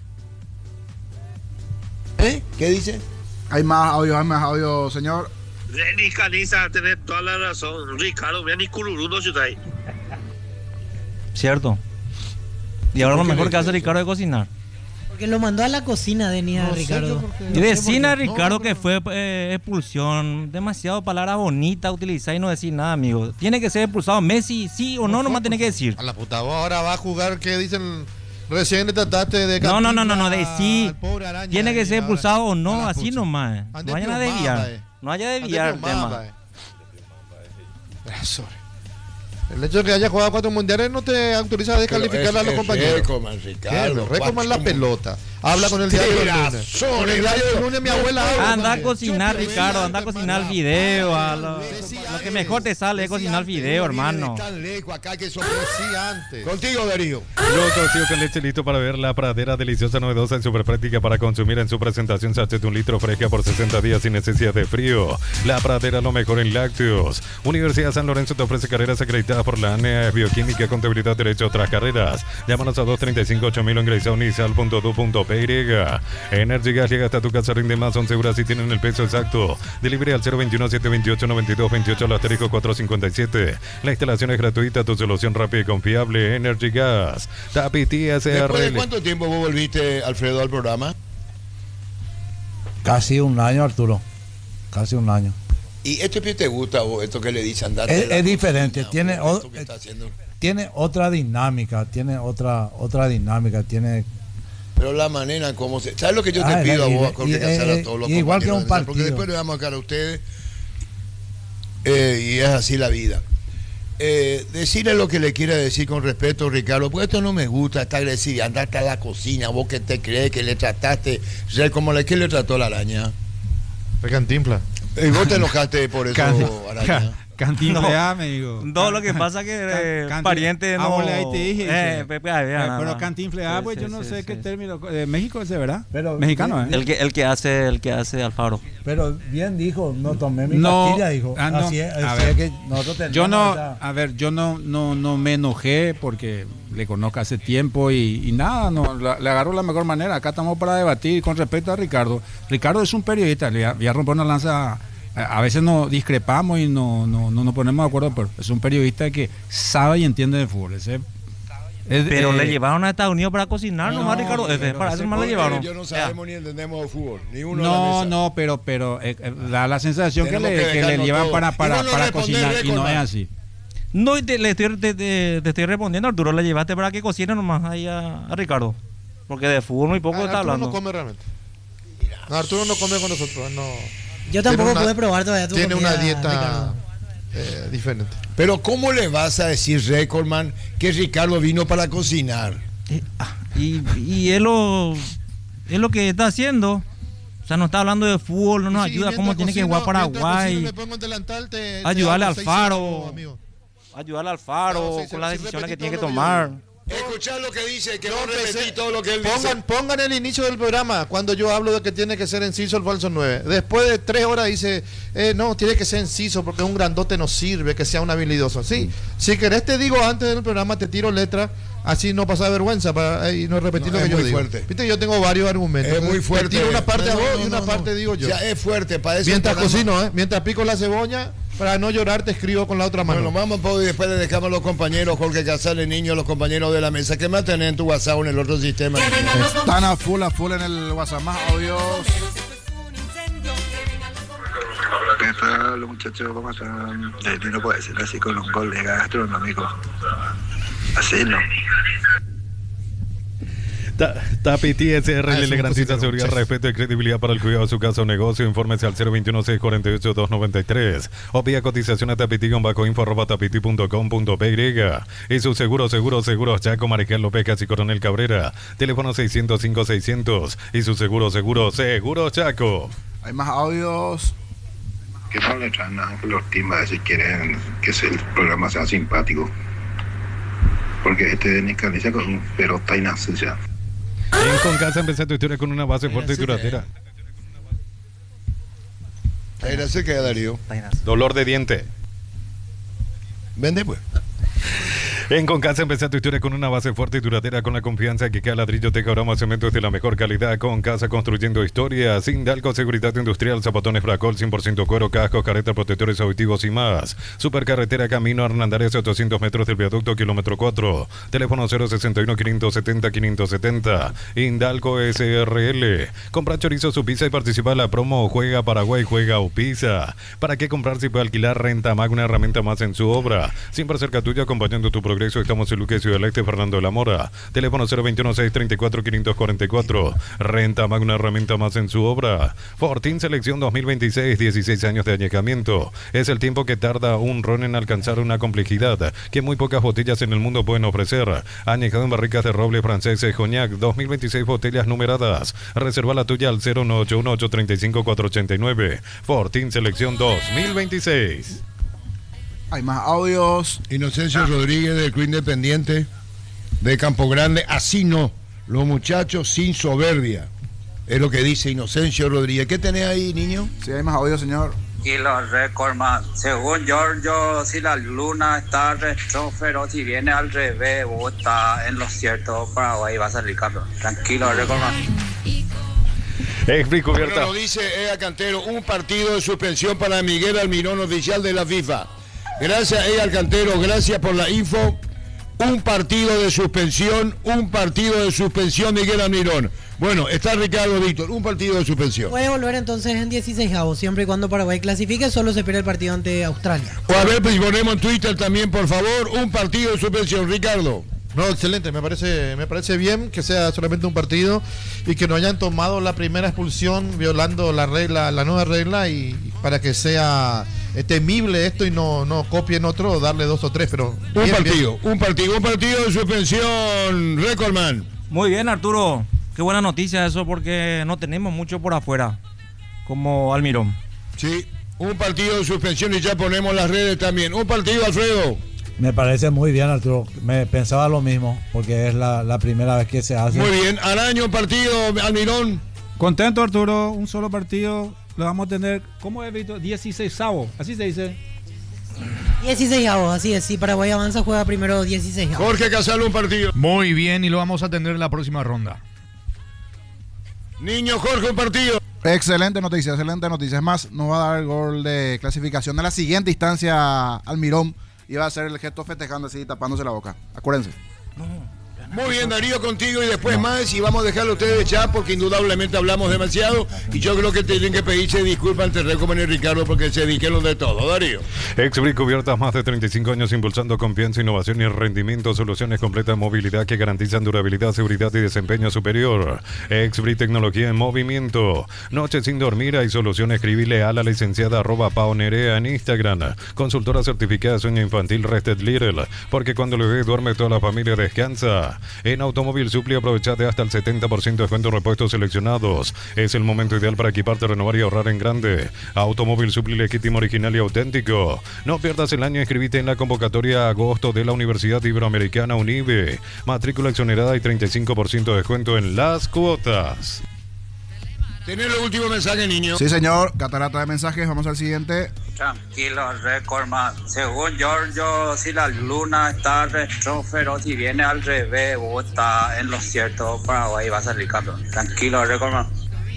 Speaker 1: ¿Eh? ¿Qué dice?
Speaker 3: Hay más audios, hay más audios, señor.
Speaker 17: Denis Canizas, tenés toda la razón. Ricardo, mira ni cururú no chutai.
Speaker 2: Cierto. Y ahora lo
Speaker 1: ¿Por qué
Speaker 2: mejor
Speaker 1: le
Speaker 2: que hace
Speaker 1: dice
Speaker 2: Ricardo es cocinar.
Speaker 4: Porque lo mandó a la cocina, Denis, a
Speaker 1: No sé
Speaker 4: Ricardo.
Speaker 1: yo por qué.
Speaker 2: Y decir a Ricardo que fue eh, expulsión, demasiado palabra bonita utilizar y no decir nada, amigo. Tiene que ser expulsado Messi, sí o no, nomás tiene que decir.
Speaker 5: A la puta, vos ahora va a jugar, ¿qué dicen? Recién le trataste de...
Speaker 2: No, no, no, no, no,
Speaker 5: Cantinflas
Speaker 2: decir.
Speaker 5: al pobre Araña
Speaker 2: Tiene que
Speaker 5: ahí
Speaker 2: ser
Speaker 5: ahora.
Speaker 2: expulsado o
Speaker 5: A
Speaker 2: no,
Speaker 5: la
Speaker 2: así
Speaker 5: pucha.
Speaker 2: nomás.
Speaker 5: Ande
Speaker 2: No vayan a
Speaker 5: plomada,
Speaker 2: desviar.
Speaker 5: eh.
Speaker 2: No vaya a
Speaker 5: Ande
Speaker 2: desviar el
Speaker 5: plomada,
Speaker 2: tema.
Speaker 5: eh. Sorry. El hecho de que haya jugado cuatro mundiales no te autoriza a descalificar
Speaker 1: Pero
Speaker 5: a
Speaker 1: es-
Speaker 5: los
Speaker 1: es
Speaker 5: compañeros.
Speaker 1: Recoman, Ricardo,
Speaker 5: ¿Qué? Recoman la
Speaker 1: cuatro
Speaker 5: pelota. Habla con el diario del lunes.
Speaker 1: Razón,
Speaker 5: Con el diario del lunes mi abuela habla.
Speaker 2: Anda a
Speaker 5: también.
Speaker 2: cocinar, Ricardo, anda a cocinar video. A lo, lo que mejor te sale es cocinar video, hermano.
Speaker 1: Tan lejos acá que son
Speaker 5: Sí, antes.
Speaker 1: Contigo, Darío.
Speaker 8: Luego cocido con leche listo para ver la pradera deliciosa, novedosa y súper práctica para consumir en su presentación. Sachet de un litro fresca por sesenta días sin necesidad de frío. La pradera, lo mejor en lácteos. Universidad San Lorenzo te ofrece carreras acreditadas por la A N E A, Bioquímica, Contabilidad, Derecho, otras carreras. Llámanos a dos treinta y cinco, ocho mil o ingresa a unisal punto edu punto p y. Energy Gas llega hasta tu casa, rinde más, son seguras y tienen el peso exacto. Delivery al cero veintiuno, setecientos veintiocho, noventa y dos veintiocho, al asterisco cuatrocientos cincuenta y siete. La instalación es gratuita, tu solución rápida y confiable. Energy Gas. Tapiti S
Speaker 1: ¿Después de
Speaker 8: R L.
Speaker 1: cuánto tiempo vos volviste, Alfredo, al programa?
Speaker 6: Casi un año, Arturo. Casi un año.
Speaker 1: ¿Y esto que te gusta a vos, esto que le dice andate?
Speaker 6: Es, es diferente, tiene, o-
Speaker 1: esto que está haciendo?
Speaker 6: tiene otra dinámica, tiene otra otra dinámica, tiene
Speaker 1: Pero la manera como se... ¿Sabes lo que yo te
Speaker 6: Ah,
Speaker 1: pido
Speaker 6: y-
Speaker 1: a vos,
Speaker 6: y-
Speaker 1: Jorge
Speaker 6: y-
Speaker 1: Casal, a
Speaker 6: y-
Speaker 1: todos los
Speaker 6: y igual que
Speaker 1: compañeros
Speaker 6: un
Speaker 1: de mesa? Porque
Speaker 6: partido.
Speaker 1: después le damos a cara a ustedes eh, y es así la vida. Eh, decirle lo que le quiera decir con respeto, Ricardo, pues esto no me gusta, esta agresividad, andarte a la cocina, vos que te crees que le trataste, ser como la que le trató la araña.
Speaker 5: De Cantinflas.
Speaker 1: Y vos te enojaste por eso,
Speaker 18: Can-
Speaker 1: araña.
Speaker 18: ca- Cantinflea,
Speaker 2: No.
Speaker 18: me digo.
Speaker 2: No, lo que pasa que eh,
Speaker 18: Can-
Speaker 2: pariente no...
Speaker 18: Ah, vos le ahí te dije.
Speaker 2: Eh,
Speaker 18: sí.
Speaker 2: Pepe, ahí,
Speaker 18: Eh,
Speaker 2: nada
Speaker 18: pero
Speaker 2: más.
Speaker 18: cantinflea,
Speaker 2: Sí,
Speaker 18: pues
Speaker 2: sí,
Speaker 18: yo no
Speaker 2: sí,
Speaker 18: sé
Speaker 2: sí,
Speaker 18: qué
Speaker 2: sí.
Speaker 18: término. De México ese, ¿verdad?
Speaker 6: Pero-
Speaker 18: Mexicano, ¿eh?
Speaker 2: El que, el que hace, el que hace Alfaro.
Speaker 6: pero bien dijo, no tomé mi
Speaker 18: No,
Speaker 6: pastilla, dijo.
Speaker 18: ah, no,
Speaker 6: Así es,
Speaker 18: a
Speaker 6: así
Speaker 18: ver.
Speaker 6: es que nosotros tenemos
Speaker 18: Yo no,
Speaker 6: esa-
Speaker 18: a ver, yo no, no, no me enojé porque le conozco hace tiempo y, y nada, no, la- le agarro la mejor manera. Acá estamos para debatir con respecto a Ricardo. Ricardo es un periodista, le voy a romper una lanza. A, a veces nos discrepamos y no, no, no nos ponemos de acuerdo, pero es un periodista que sabe y entiende de fútbol. Ese- es-
Speaker 2: Pero
Speaker 18: eh,
Speaker 2: le llevaron a Estados Unidos para cocinar,
Speaker 18: no,
Speaker 2: nomás, Ricardo. Ese,
Speaker 18: pero
Speaker 2: para
Speaker 18: ese
Speaker 2: eso más le
Speaker 1: Porque
Speaker 2: llevaron.
Speaker 1: yo no
Speaker 2: Ya.
Speaker 1: sabemos ni entendemos de fútbol, ni uno en la
Speaker 18: No,
Speaker 1: mesa.
Speaker 18: no, pero, pero eh, eh, da la sensación que
Speaker 1: Tenemos
Speaker 18: le,
Speaker 1: que
Speaker 18: que le
Speaker 1: dejarnos
Speaker 18: llevan
Speaker 1: todo.
Speaker 18: para,
Speaker 1: Y
Speaker 18: para,
Speaker 1: vos no
Speaker 18: para
Speaker 1: respondés,
Speaker 18: cocinar y no
Speaker 1: Recordman.
Speaker 18: es así.
Speaker 2: No, y te, le estoy, te, te- te estoy respondiendo, Arturo. Le llevaste para que cocine nomás ahí a, a Ricardo. Porque de fútbol muy poco
Speaker 5: Ah,
Speaker 2: está
Speaker 5: Arturo
Speaker 2: hablando.
Speaker 5: no come realmente. No, Arturo no come con nosotros. No.
Speaker 4: Yo tampoco
Speaker 5: Tiene una-
Speaker 4: pude probar todavía tu
Speaker 5: Tiene una
Speaker 4: comida,
Speaker 5: dieta
Speaker 4: Ricardo.
Speaker 5: eh, diferente.
Speaker 1: Pero ¿cómo le vas a decir, Recordman, que Ricardo vino para cocinar?
Speaker 2: Y, y es, lo, es lo que está haciendo. O sea, no está hablando de fútbol, no nos
Speaker 5: Sí,
Speaker 2: ayuda
Speaker 5: mientras
Speaker 2: cómo tiene que
Speaker 5: cocino-
Speaker 2: jugar
Speaker 5: mientras
Speaker 2: Paraguay.
Speaker 5: cocino, me pongo en delantal, te- te
Speaker 2: Ayudarle
Speaker 5: hago
Speaker 2: al
Speaker 5: seis
Speaker 2: Faro.
Speaker 5: cero, amigo.
Speaker 2: Ayudarle al Faro
Speaker 5: Claro, sí,
Speaker 2: con
Speaker 5: sí,
Speaker 2: las
Speaker 5: sí,
Speaker 2: decisiones que
Speaker 5: repetí
Speaker 2: tiene que
Speaker 5: todo lo que yo
Speaker 2: tomar.
Speaker 5: digo.
Speaker 1: Escuchar lo que dice, que
Speaker 5: Yo
Speaker 1: no
Speaker 5: empecé-
Speaker 1: repetí todo lo que él
Speaker 5: pongan,
Speaker 1: dice.
Speaker 5: pongan el inicio del programa cuando yo hablo de que tiene que ser enciso el falso nueve. Después de tres horas dice, eh, no, tiene que ser enciso porque un grandote no sirve, que sea un habilidoso. Sí, si querés te digo antes del programa, te tiro letra, así no pasa vergüenza para, eh, y no repetir
Speaker 1: No,
Speaker 5: lo que
Speaker 1: es
Speaker 5: yo
Speaker 1: muy
Speaker 5: digo.
Speaker 1: fuerte.
Speaker 5: Viste, yo tengo varios argumentos.
Speaker 1: Es muy fuerte.
Speaker 5: Te tiro una parte a
Speaker 1: No,
Speaker 5: vos
Speaker 1: no,
Speaker 5: y una
Speaker 1: no,
Speaker 5: parte
Speaker 1: no.
Speaker 5: digo yo.
Speaker 1: Ya es fuerte, para eso
Speaker 5: Mientras
Speaker 1: el programa-
Speaker 5: cocino, ¿eh? Mientras pico la cebolla, para no llorar te escribo con la otra mano.
Speaker 1: Bueno, vamos pues, y después le dejamos a los compañeros, Jorge Casales, niños, los compañeros de la mesa. ¿Qué más tenés en tu WhatsApp o en el otro sistema?
Speaker 3: Están a full, a full en el WhatsApp. Más audios.
Speaker 19: ¿Qué tal, los muchachos? ¿Cómo están? Dani no puede ser así con un gol de gastronómico. Así no.
Speaker 8: Ta- Tapiti S R
Speaker 1: Ah,
Speaker 8: L
Speaker 1: es
Speaker 8: le
Speaker 1: un
Speaker 8: garantiza
Speaker 1: cosito,
Speaker 8: seguridad,
Speaker 1: muchacho.
Speaker 8: respeto y credibilidad para el cuidado de su casa o negocio. Infórmese al cero veintiuno, seiscientos cuarenta y ocho, doscientos noventa y tres o vía cotización a tapiti-info arroba tapiti punto com punto p y. Y su seguro, seguro, seguro Chaco, Mariquel López y Coronel Cabrera. Teléfono seiscientos cinco seiscientos y su seguro, seguro, seguro Chaco.
Speaker 3: Hay más audios.
Speaker 19: Que no le traen a los timbas si quieren que el programa sea simpático. Porque este de Nicalicia con un pelota y nace.
Speaker 8: En Concasa empecé tu historia con una base fuerte y duradera.
Speaker 1: Era ese que Darío.
Speaker 8: Dolor de diente.
Speaker 1: Vende pues.
Speaker 8: En Concasa empecé tu historia con una base fuerte y duradera con la confianza que cada ladrillo te cabrama cementos de la mejor calidad. Concasa construyendo historias. Sindalco Seguridad Industrial, zapatones Fracol, cien por ciento cuero, cascos, caretas, protectores auditivos y más. Supercarretera Camino Hernandares, ochocientos metros del viaducto, kilómetro cuatro. Teléfono cero sesenta y uno, quinientos setenta, quinientos setenta. Indalco S R L. Compra chorizo, su pizza y participa en la promo Juega Paraguay, Juega o Pizza. ¿Para qué comprar si puede alquilar? Renta Mag, una herramienta más en su obra. Siempre cerca tuya, acompañando tu progreso. Estamos en Luque, Ciudad del Este, Fernando de la Mora. Teléfono cero veintiuno, seiscientos treinta y cuatro, quinientos cuarenta y cuatro. Renta Mag, una herramienta más en su obra. Fortín Selección dos mil veintiséis, dieciséis años de añejamiento. Es el tiempo que tarda un ron en alcanzar una complejidad que muy pocas botellas en el mundo pueden ofrecer. Añejado en barricas de roble francés Cognac, dos mil veintiséis botellas numeradas. Reserva la tuya al cero nueve ocho uno, ocho tres cinco, cuatro ocho nueve. Fortín Selección dos mil veintiséis.
Speaker 3: Hay más audios.
Speaker 1: Inocencio Rodríguez del Club Independiente de Campo Grande. Así no, los muchachos sin soberbia. Es lo que dice Inocencio Rodríguez. ¿Qué tenés ahí, niño?
Speaker 3: Sí, hay más audios, señor.
Speaker 20: Y los récords más. Según Giorgio, si la luna está retrófero, si viene al revés, vos está en lo cierto, Paraguay va a salir campeón. Tranquilo, récord más.
Speaker 8: Expli
Speaker 1: Bueno,
Speaker 8: cubierta.
Speaker 1: lo dice Ea Cantero, un partido de suspensión para Miguel Almirón, oficial de la FIFA. Gracias, Ea Cantero, gracias por la info. Un partido de suspensión, un partido de suspensión, Miguel Almirón. Bueno, está Ricardo Víctor, un partido de suspensión.
Speaker 4: Puede volver entonces en dieciséisavos, siempre y cuando Paraguay clasifique, solo se pierde el partido ante Australia.
Speaker 1: O a ver, pues ponemos en Twitter también, por favor, un partido de suspensión, Ricardo.
Speaker 5: No, excelente, me parece, me parece bien que sea solamente un partido y que no hayan tomado la primera expulsión violando la regla, la nueva regla, y, y para que sea eh, temible esto y no, no copien otro, darle dos o tres, pero
Speaker 1: Un
Speaker 5: bien,
Speaker 1: partido,
Speaker 5: bien.
Speaker 1: un partido, un partido de suspensión, Recordman.
Speaker 2: Muy bien, Arturo. Qué buena noticia eso, porque no tenemos mucho por afuera, como Almirón.
Speaker 1: Sí, un partido de suspensión y ya ponemos las redes también. Un partido, Alfredo.
Speaker 6: Me parece muy bien, Arturo. Me pensaba lo mismo, porque es la, la primera vez que se hace.
Speaker 1: Muy bien, Araño, partido, Almirón.
Speaker 18: Contento, Arturo. Un solo partido. Lo vamos a tener, ¿cómo he visto? dieciséisavo. Así se dice.
Speaker 4: dieciséisavos, así es. Si Paraguay avanza, juega primero dieciséisavos.
Speaker 1: Jorge Casal, un partido.
Speaker 7: Muy bien, y lo vamos a atender en la próxima ronda.
Speaker 1: Niño Jorge, un partido.
Speaker 3: Excelente noticia, excelente noticia. Es más, nos va a dar el gol de clasificación de la siguiente instancia Almirón. Y va a hacer el gesto festejando así, tapándose la boca. Acuérdense.
Speaker 1: Muy bien, Darío, contigo y después más. Y vamos a dejarlo a ustedes ya porque indudablemente hablamos demasiado. Y yo creo que tienen que pedirse disculpas ante Recomen y Ricardo porque se dijeron de todo. Darío.
Speaker 8: Exbri Cubiertas, más de treinta y cinco años impulsando confianza, innovación y rendimiento. Soluciones completas de movilidad que garantizan durabilidad, seguridad y desempeño superior. Exbri Tecnología en movimiento. Noche sin dormir, hay solución. Escribile a la licenciada arroba paonerea en Instagram. Consultora certificada de sueño infantil Rested Little. Porque cuando el bebé duerme, toda la familia descansa. En Automóvil Supli aprovechate hasta el setenta por ciento de descuento en repuestos seleccionados. Es el momento ideal para equiparte, renovar y ahorrar en grande. Automóvil Supli legítimo, original y auténtico. No pierdas el año, inscribite en la convocatoria a agosto de la Universidad Iberoamericana UNIBE. Matrícula exonerada y treinta y cinco por ciento de descuento en las cuotas.
Speaker 1: Tener el último mensaje, niño.
Speaker 3: Sí, señor. Catarata de mensajes. Vamos al siguiente.
Speaker 20: Tranquilo, Recordman. Según Giorgio, si la luna está retrófero, si viene al revés, vos está en lo cierto, Paraguay va a salir campeón. Tranquilo, Recordman.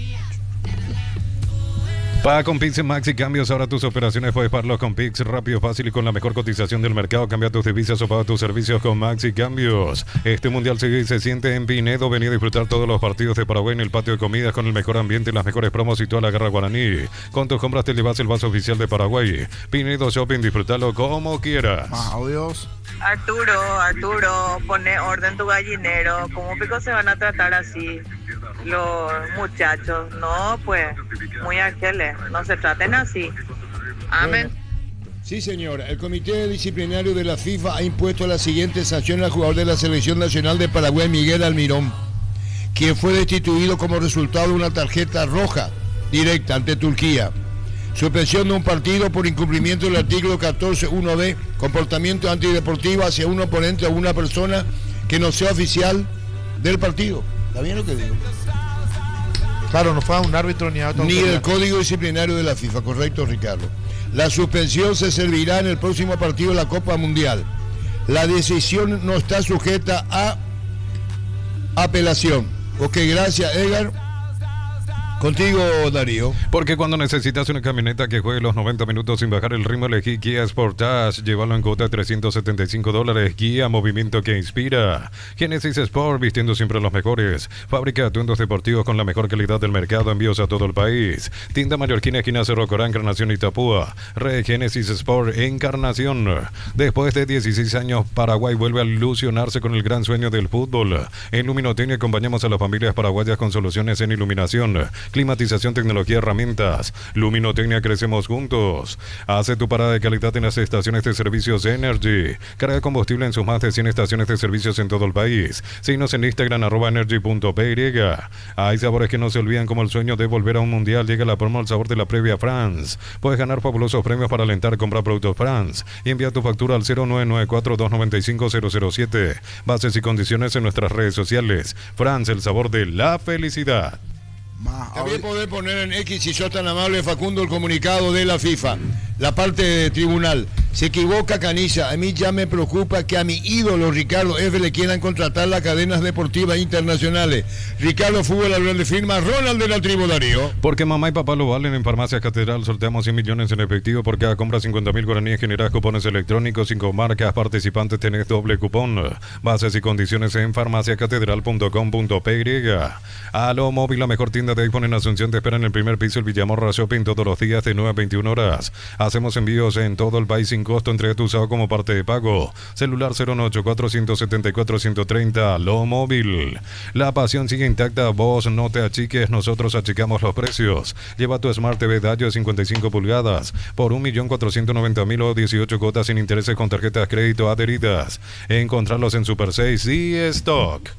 Speaker 8: Paga con Pix en Maxi Cambios. Ahora tus operaciones puedes pagarlos con Pix rápido, fácil y con la mejor cotización del mercado. Cambia tus divisas o paga tus servicios con Maxi Cambios. Este mundial se, se siente en Pinedo. Vení a disfrutar todos los partidos de Paraguay en el patio de comidas con el mejor ambiente, las mejores promos y toda la guerra guaraní. Con tus compras te llevas el vaso oficial de Paraguay. Pinedo Shopping, disfrútalo como quieras.
Speaker 3: Más audios.
Speaker 21: Arturo, Arturo, pone orden tu gallinero. ¿Cómo pico se van a tratar así los muchachos? No, pues, muy ángeles, no se traten así. Amén.
Speaker 1: Bueno, sí, señora. El Comité Disciplinario de la FIFA ha impuesto la siguiente sanción al jugador de la Selección Nacional de Paraguay, Miguel Almirón, quien fue destituido como resultado de una tarjeta roja directa ante Turquía. Suspensión de un partido por incumplimiento del artículo catorce punto uno b, comportamiento antideportivo hacia un oponente o una persona que no sea oficial del partido. ¿Está bien lo que digo?
Speaker 5: Claro, no fue a un árbitro ni a otro.
Speaker 1: Ni del Código Disciplinario de la FIFA, correcto, Ricardo. La suspensión se servirá en el próximo partido de la Copa Mundial. La decisión no está sujeta a apelación. Ok, gracias, Edgar. Contigo, Darío.
Speaker 8: Porque cuando necesitas una camioneta que juegue los noventa minutos sin bajar el ritmo, elegí Kia Sportage. Llévalo en cuota de trescientos setenta y cinco dólares. Kia, movimiento que inspira. Genesis Sport, vistiendo siempre los mejores. Fábrica de atuendos deportivos con la mejor calidad del mercado. Envíos a todo el país. Tienda Mallorquina, esquina Cerro Corán, Encarnación y Tapúa. Red Genesis Sport, Encarnación. Después de dieciséis años, Paraguay vuelve a ilusionarse con el gran sueño del fútbol. En Luminotecnia acompañamos a las familias paraguayas con soluciones en iluminación, climatización, tecnología, herramientas. Luminotecnia, crecemos juntos. Hace tu parada de calidad en las estaciones de servicios Energy. Carga combustible en sus más de cien estaciones de servicios en todo el país. Síguenos en Instagram, arroba energy punto p y. Hay sabores que no se olvidan, como el sueño de volver a un mundial. Llega la promo El Sabor de la Previa France. Puedes ganar fabulosos premios para alentar. Compra productos France y envía tu factura al cero nueve nueve cuatro dos nueve cinco cero cero siete. Bases y condiciones en nuestras redes sociales. France, el sabor de la felicidad.
Speaker 1: También poder poner en X, si sos tan amable, Facundo, el comunicado de la FIFA, la parte de tribunal. Se equivoca Canilla. A mí ya me preocupa que a mi ídolo Ricardo F le quieran contratar las cadenas deportivas internacionales. Ricardo Fútbol de firma Ronald de la tribu, Darío.
Speaker 8: Porque mamá y papá lo valen. En Farmacia Catedral sorteamos cien millones en efectivo. Por cada compra cincuenta mil guaraníes generas cupones electrónicos. Cinco marcas participantes tenés doble cupón. Bases y condiciones en farmacia catedral punto com punto p y. Aló Móvil, la mejor tienda de iPhone en Asunción, te espera en el primer piso, el Villamorra Shopping, todos los días de nueve a veintiuna horas. Hacemos envíos en todo el país sin costo. Entrega tu usado como parte de pago. Celular cero nueve ocho cuatro uno siete cuatro uno tres cero. Aló Móvil. La pasión sigue intacta. Vos no te achiques, nosotros achicamos los precios. Lleva tu Smart T V Dayo de cincuenta y cinco pulgadas por un millón cuatrocientos noventa mil o dieciocho cuotas sin intereses con tarjetas de crédito adheridas. Encontrarlos en Super seis y Stock.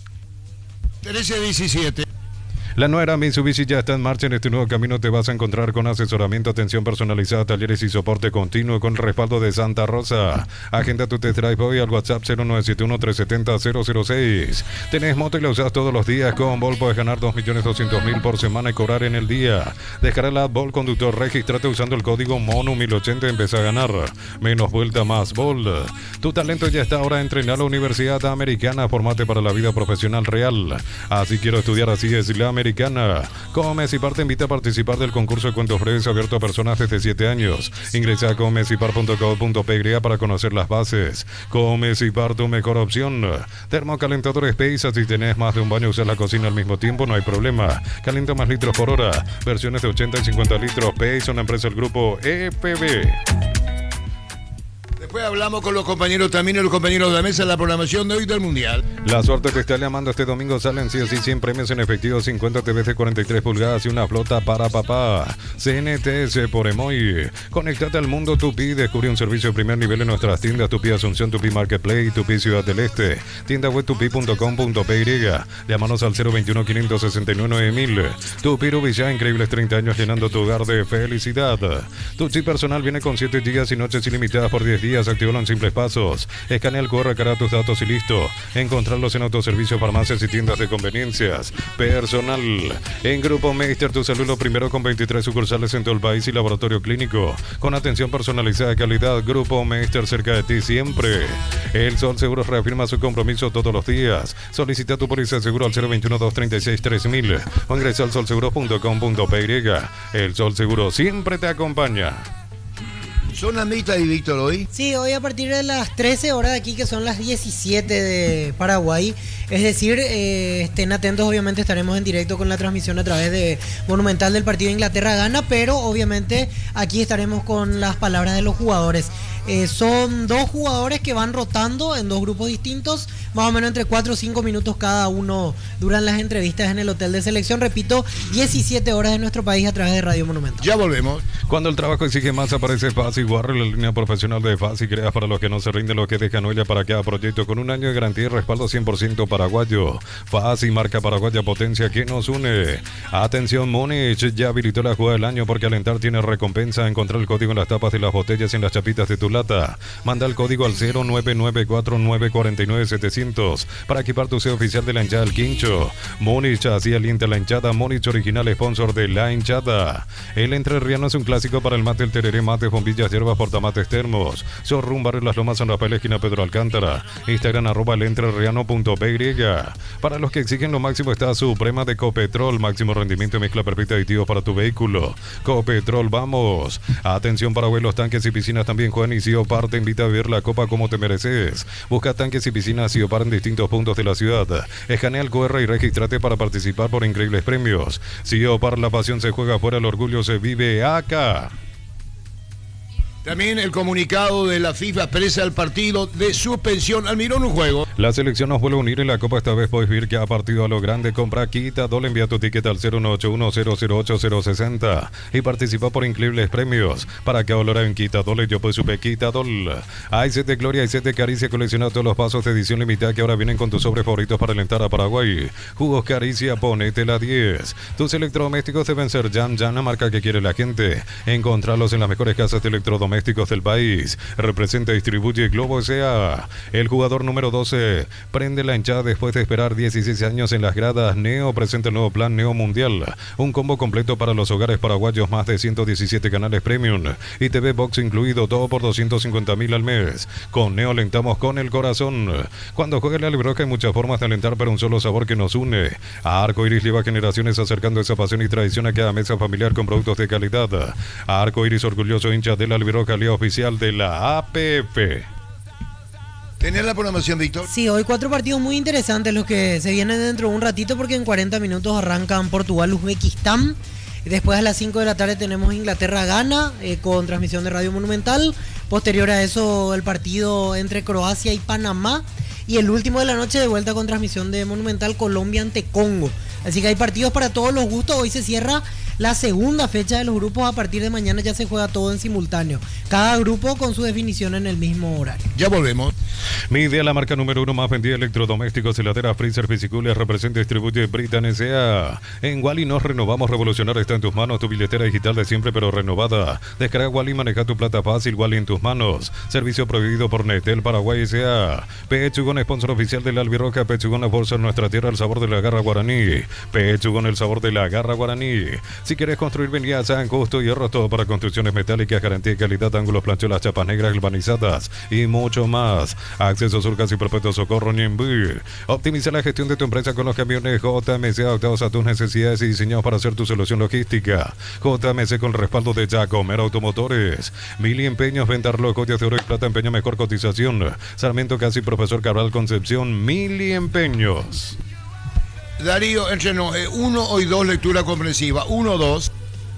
Speaker 1: trece diecisiete.
Speaker 8: La nueva Mitsubishi ya está en marcha. En este nuevo camino te vas a encontrar con asesoramiento, atención personalizada, talleres y soporte continuo con el respaldo de Santa Rosa. Agenda tu test drive hoy al WhatsApp cero nueve siete uno tres siete cero cero cero seis. Tenés moto y la usás todos los días. Con Vol puedes ganar dos millones doscientos mil por semana y cobrar en el día. Descarga la Vol Conductor, registrate usando el código MONU mil ochenta y empieza a ganar. Menos vuelta, más Vol. Tu talento ya está ahora. Entrena a la Universidad Americana. Formate para la vida profesional real. Así quiero estudiar, así es la Americana. Come Mesipar te invita a participar del concurso de cuentos breves abierto a personas desde siete años. Ingresa a comesipar punto co punto p para conocer las bases. Comesipar, tu mejor opción. Termocalentador Space, si tenés más de un baño, usas la cocina al mismo tiempo, no hay problema. Calienta más litros por hora. Versiones de ochenta y cincuenta litros. Space, una empresa del grupo E P B.
Speaker 1: Después hablamos con los compañeros también, los compañeros de la mesa, la programación de hoy del Mundial.
Speaker 8: La suerte te está llamando este domingo. Salen sí o sí cien premios en efectivo, cincuenta T V de cuarenta y tres pulgadas y una flota para papá. C N T S por Emoy. Conéctate al mundo Tupi. Descubre un servicio de primer nivel en nuestras tiendas Tupi Asunción, Tupi Marketplace, Tupi Ciudad del Este. Tienda web tupi punto com punto p y. Llámanos al cero veintiuno, quinientos sesenta y nueve, nueve mil. Tupi Rubilla, increíbles treinta años llenando tu hogar de felicidad. Tu chip personal viene con siete días y noches ilimitadas por diez días. Actívalo en simples pasos. Escanea el Q R, carga tus datos y listo. Encontrarlos en autoservicio, farmacias y tiendas de conveniencias. Personal. En Grupo Meister, tu salud lo primero, con veintitrés sucursales en todo el país y laboratorio clínico. Con atención personalizada de calidad. Grupo Meister, cerca de ti siempre. El Sol Seguros reafirma su compromiso todos los días. Solicita tu póliza de seguro al cero veintiuno, doscientos treinta y seis, tres mil o ingresa al sol seguros punto com punto p y. El Sol Seguro siempre te acompaña.
Speaker 1: ¿Son las mitad y Víctor hoy?
Speaker 4: Sí, hoy a partir de las trece horas de aquí, que son las diecisiete de Paraguay. Es decir, eh, estén atentos, obviamente estaremos en directo con la transmisión a través de Monumental del partido Inglaterra gana, pero obviamente aquí estaremos con las palabras de los jugadores. Eh, son dos jugadores que van rotando en dos grupos distintos, más o menos entre cuatro o cinco minutos cada uno duran las entrevistas en el hotel de selección. Repito, diecisiete horas en nuestro país a través de Radio Monumental.
Speaker 1: Ya volvemos.
Speaker 8: Cuando el trabajo exige más, aparece Fácil Warrior, la línea profesional de Fácil. Creas para los que no se rinden, lo que dejan huella para cada proyecto, con un año de garantía y respaldo cien por ciento paraguayo. Fácil, marca paraguaya, potencia que nos une. Atención, Múnich ya habilitó la jugada del año, porque alentar tiene recompensa. Encontrar el código en las tapas de las botellas y en las chapitas de tu lata. Manda el código al cero nueve nueve cuatro nueve cuatro nueve siete cero cero para equipar tu sello oficial de la hinchada del Quincho. Múnich así alienta la hinchada. Múnich, original sponsor de la hinchada. El entrerriano es un clásico para el mate, el tereré, mate, bombillas, hierbas, portamates, termos. Zorrum, Barrio Las Lomas, San Rafael, esquina Pedro Alcántara. Instagram arroba el entrerriano punto p y. Para los que exigen lo máximo está Suprema de Copetrol. Máximo rendimiento y mezcla perfecta de aditivos para tu vehículo. Copetrol, vamos. Atención, para los tanques y piscinas también juegan, y Siopar te invita a vivir la copa como te mereces. Busca tanques y piscinas Siopar en distintos puntos de la ciudad. Escanea el Q R y regístrate para participar por increíbles premios. Siopar, la pasión se juega afuera, el orgullo se vive acá.
Speaker 1: También el comunicado de la FIFA expresa el partido de suspensión. Almirón, un juego.
Speaker 8: La selección nos vuelve a unir en la Copa. Esta vez puedes vivir que ha partido a lo grande. Compra Quita Dole, envía tu ticket al cero nueve ocho uno, cero cero ocho, cero seis cero y participa por increíbles premios. Para que ahora en Quita Dole, yo pues supe Quita Dole. Hay set de gloria, hay set de caricia, colecciona todos los pasos de edición limitada que ahora vienen con tus sobres favoritos para alentar a Paraguay. Jugos Caricia, ponete la diez. Tus electrodomésticos deben ser Jam Jam, la marca que quiere la gente. Encontralos en las mejores casas de electrodomésticos del país. Representa y distribuye Globo S A. El jugador número doce prende la hinchada después de esperar dieciséis años en las gradas. Neo presenta el nuevo plan Neo Mundial, un combo completo para los hogares paraguayos, más de ciento diecisiete canales premium y T V Box incluido, todo por doscientos cincuenta mil al mes. Con Neo alentamos con el corazón. Cuando juega el Albirroja hay muchas formas de alentar, pero un solo sabor que nos une. A Arco Iris lleva generaciones acercando esa pasión y tradición a cada mesa familiar con productos de calidad. A Arco Iris, orgulloso hincha del Albirroja, Liga oficial de la A P F.
Speaker 1: ¿Tenés la programación, Víctor?
Speaker 4: Sí, hoy cuatro partidos muy interesantes los que se vienen dentro de un ratito, porque en cuarenta minutos arrancan Portugal-Uzbekistán. Después a las cinco de la tarde tenemos Inglaterra-Ghana eh, con transmisión de Radio Monumental. Posterior a eso el partido entre Croacia y Panamá. Y el último de la noche de vuelta con transmisión de Monumental, Colombia ante Congo. Así que hay partidos para todos los gustos. Hoy se cierra la segunda fecha de los grupos. A partir de mañana ya se juega todo en simultáneo. Cada grupo con su definición en el mismo horario.
Speaker 1: Ya volvemos.
Speaker 8: Mi idea, la marca número uno más vendida de electrodomésticos, heladeras, freezer, piscicules, representa y distribuye Britan S A. En Wally nos renovamos, revolucionar está en tus manos. Tu billetera digital de siempre pero renovada. Descarga Wally, maneja tu plata fácil. Wally en tus manos. Servicio prohibido por Netel Paraguay S A. Pechugón, sponsor oficial del Albirroja. Pechugón, la bolsa en nuestra tierra, el sabor de la garra guaraní. Pechugón, el sabor de la garra guaraní. Si quieres construir, venía a San Justo Hierro, todo para construcciones metálicas, garantía y calidad, ángulos, planchuelas, chapas negras, galvanizadas y mucho más. Acceso Surcas y Perpetuo Socorro Ñembú. Optimiza la gestión de tu empresa con los camiones J M C, adaptados a tus necesidades y diseñados para hacer tu solución logística. J M C con el respaldo de Jacomer Automotores. Mili Empeños, venta reloj, joyas de oro y plata, empeño, mejor cotización. Sarmiento Casi, Profesor Cabral Concepción, Mili Empeños.
Speaker 1: Darío, entre no, eh, uno y dos, lectura comprensiva. Uno, dos.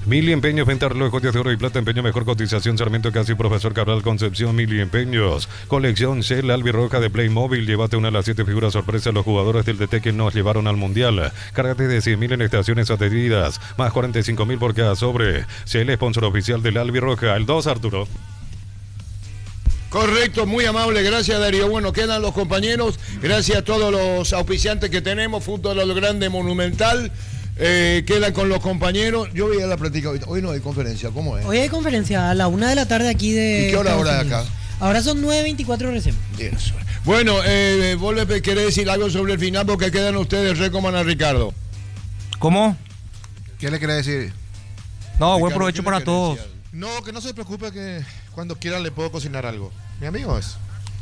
Speaker 8: Mili Empeños, venta reloj, joyas de oro y plata, empeño mejor cotización, Sarmiento Casi, Profesor Cabral Concepción, Mili Empeños. Colección Shell Albirroja de Playmobil, llévate una de las siete figuras sorpresa a los jugadores del D T que nos llevaron al Mundial. Cárgate de cien mil en estaciones adheridas, más cuarenta y cinco mil por cada sobre. Shell, sponsor oficial del Albirroja. El dos, Arturo.
Speaker 1: Correcto, muy amable, gracias Darío. Bueno, quedan los compañeros, gracias a todos los auspiciantes que tenemos, Fútbol a lo Grande Monumental. Eh, quedan con los compañeros. Yo voy a la práctica hoy. Hoy no hay conferencia, ¿cómo es?
Speaker 4: Hoy hay conferencia a la una de la tarde aquí de.
Speaker 1: ¿Y qué hora ahora de acá?
Speaker 4: Ahora son nueve veinticuatro recién.
Speaker 1: Eso. Bueno, eh, vos le querés decir algo sobre el final porque quedan ustedes, recoman a Ricardo.
Speaker 2: ¿Cómo?
Speaker 3: ¿Qué le querés decir?
Speaker 2: No, buen provecho para todos.
Speaker 5: No, que no se preocupe que cuando quiera le puedo cocinar algo. Mi amigo es.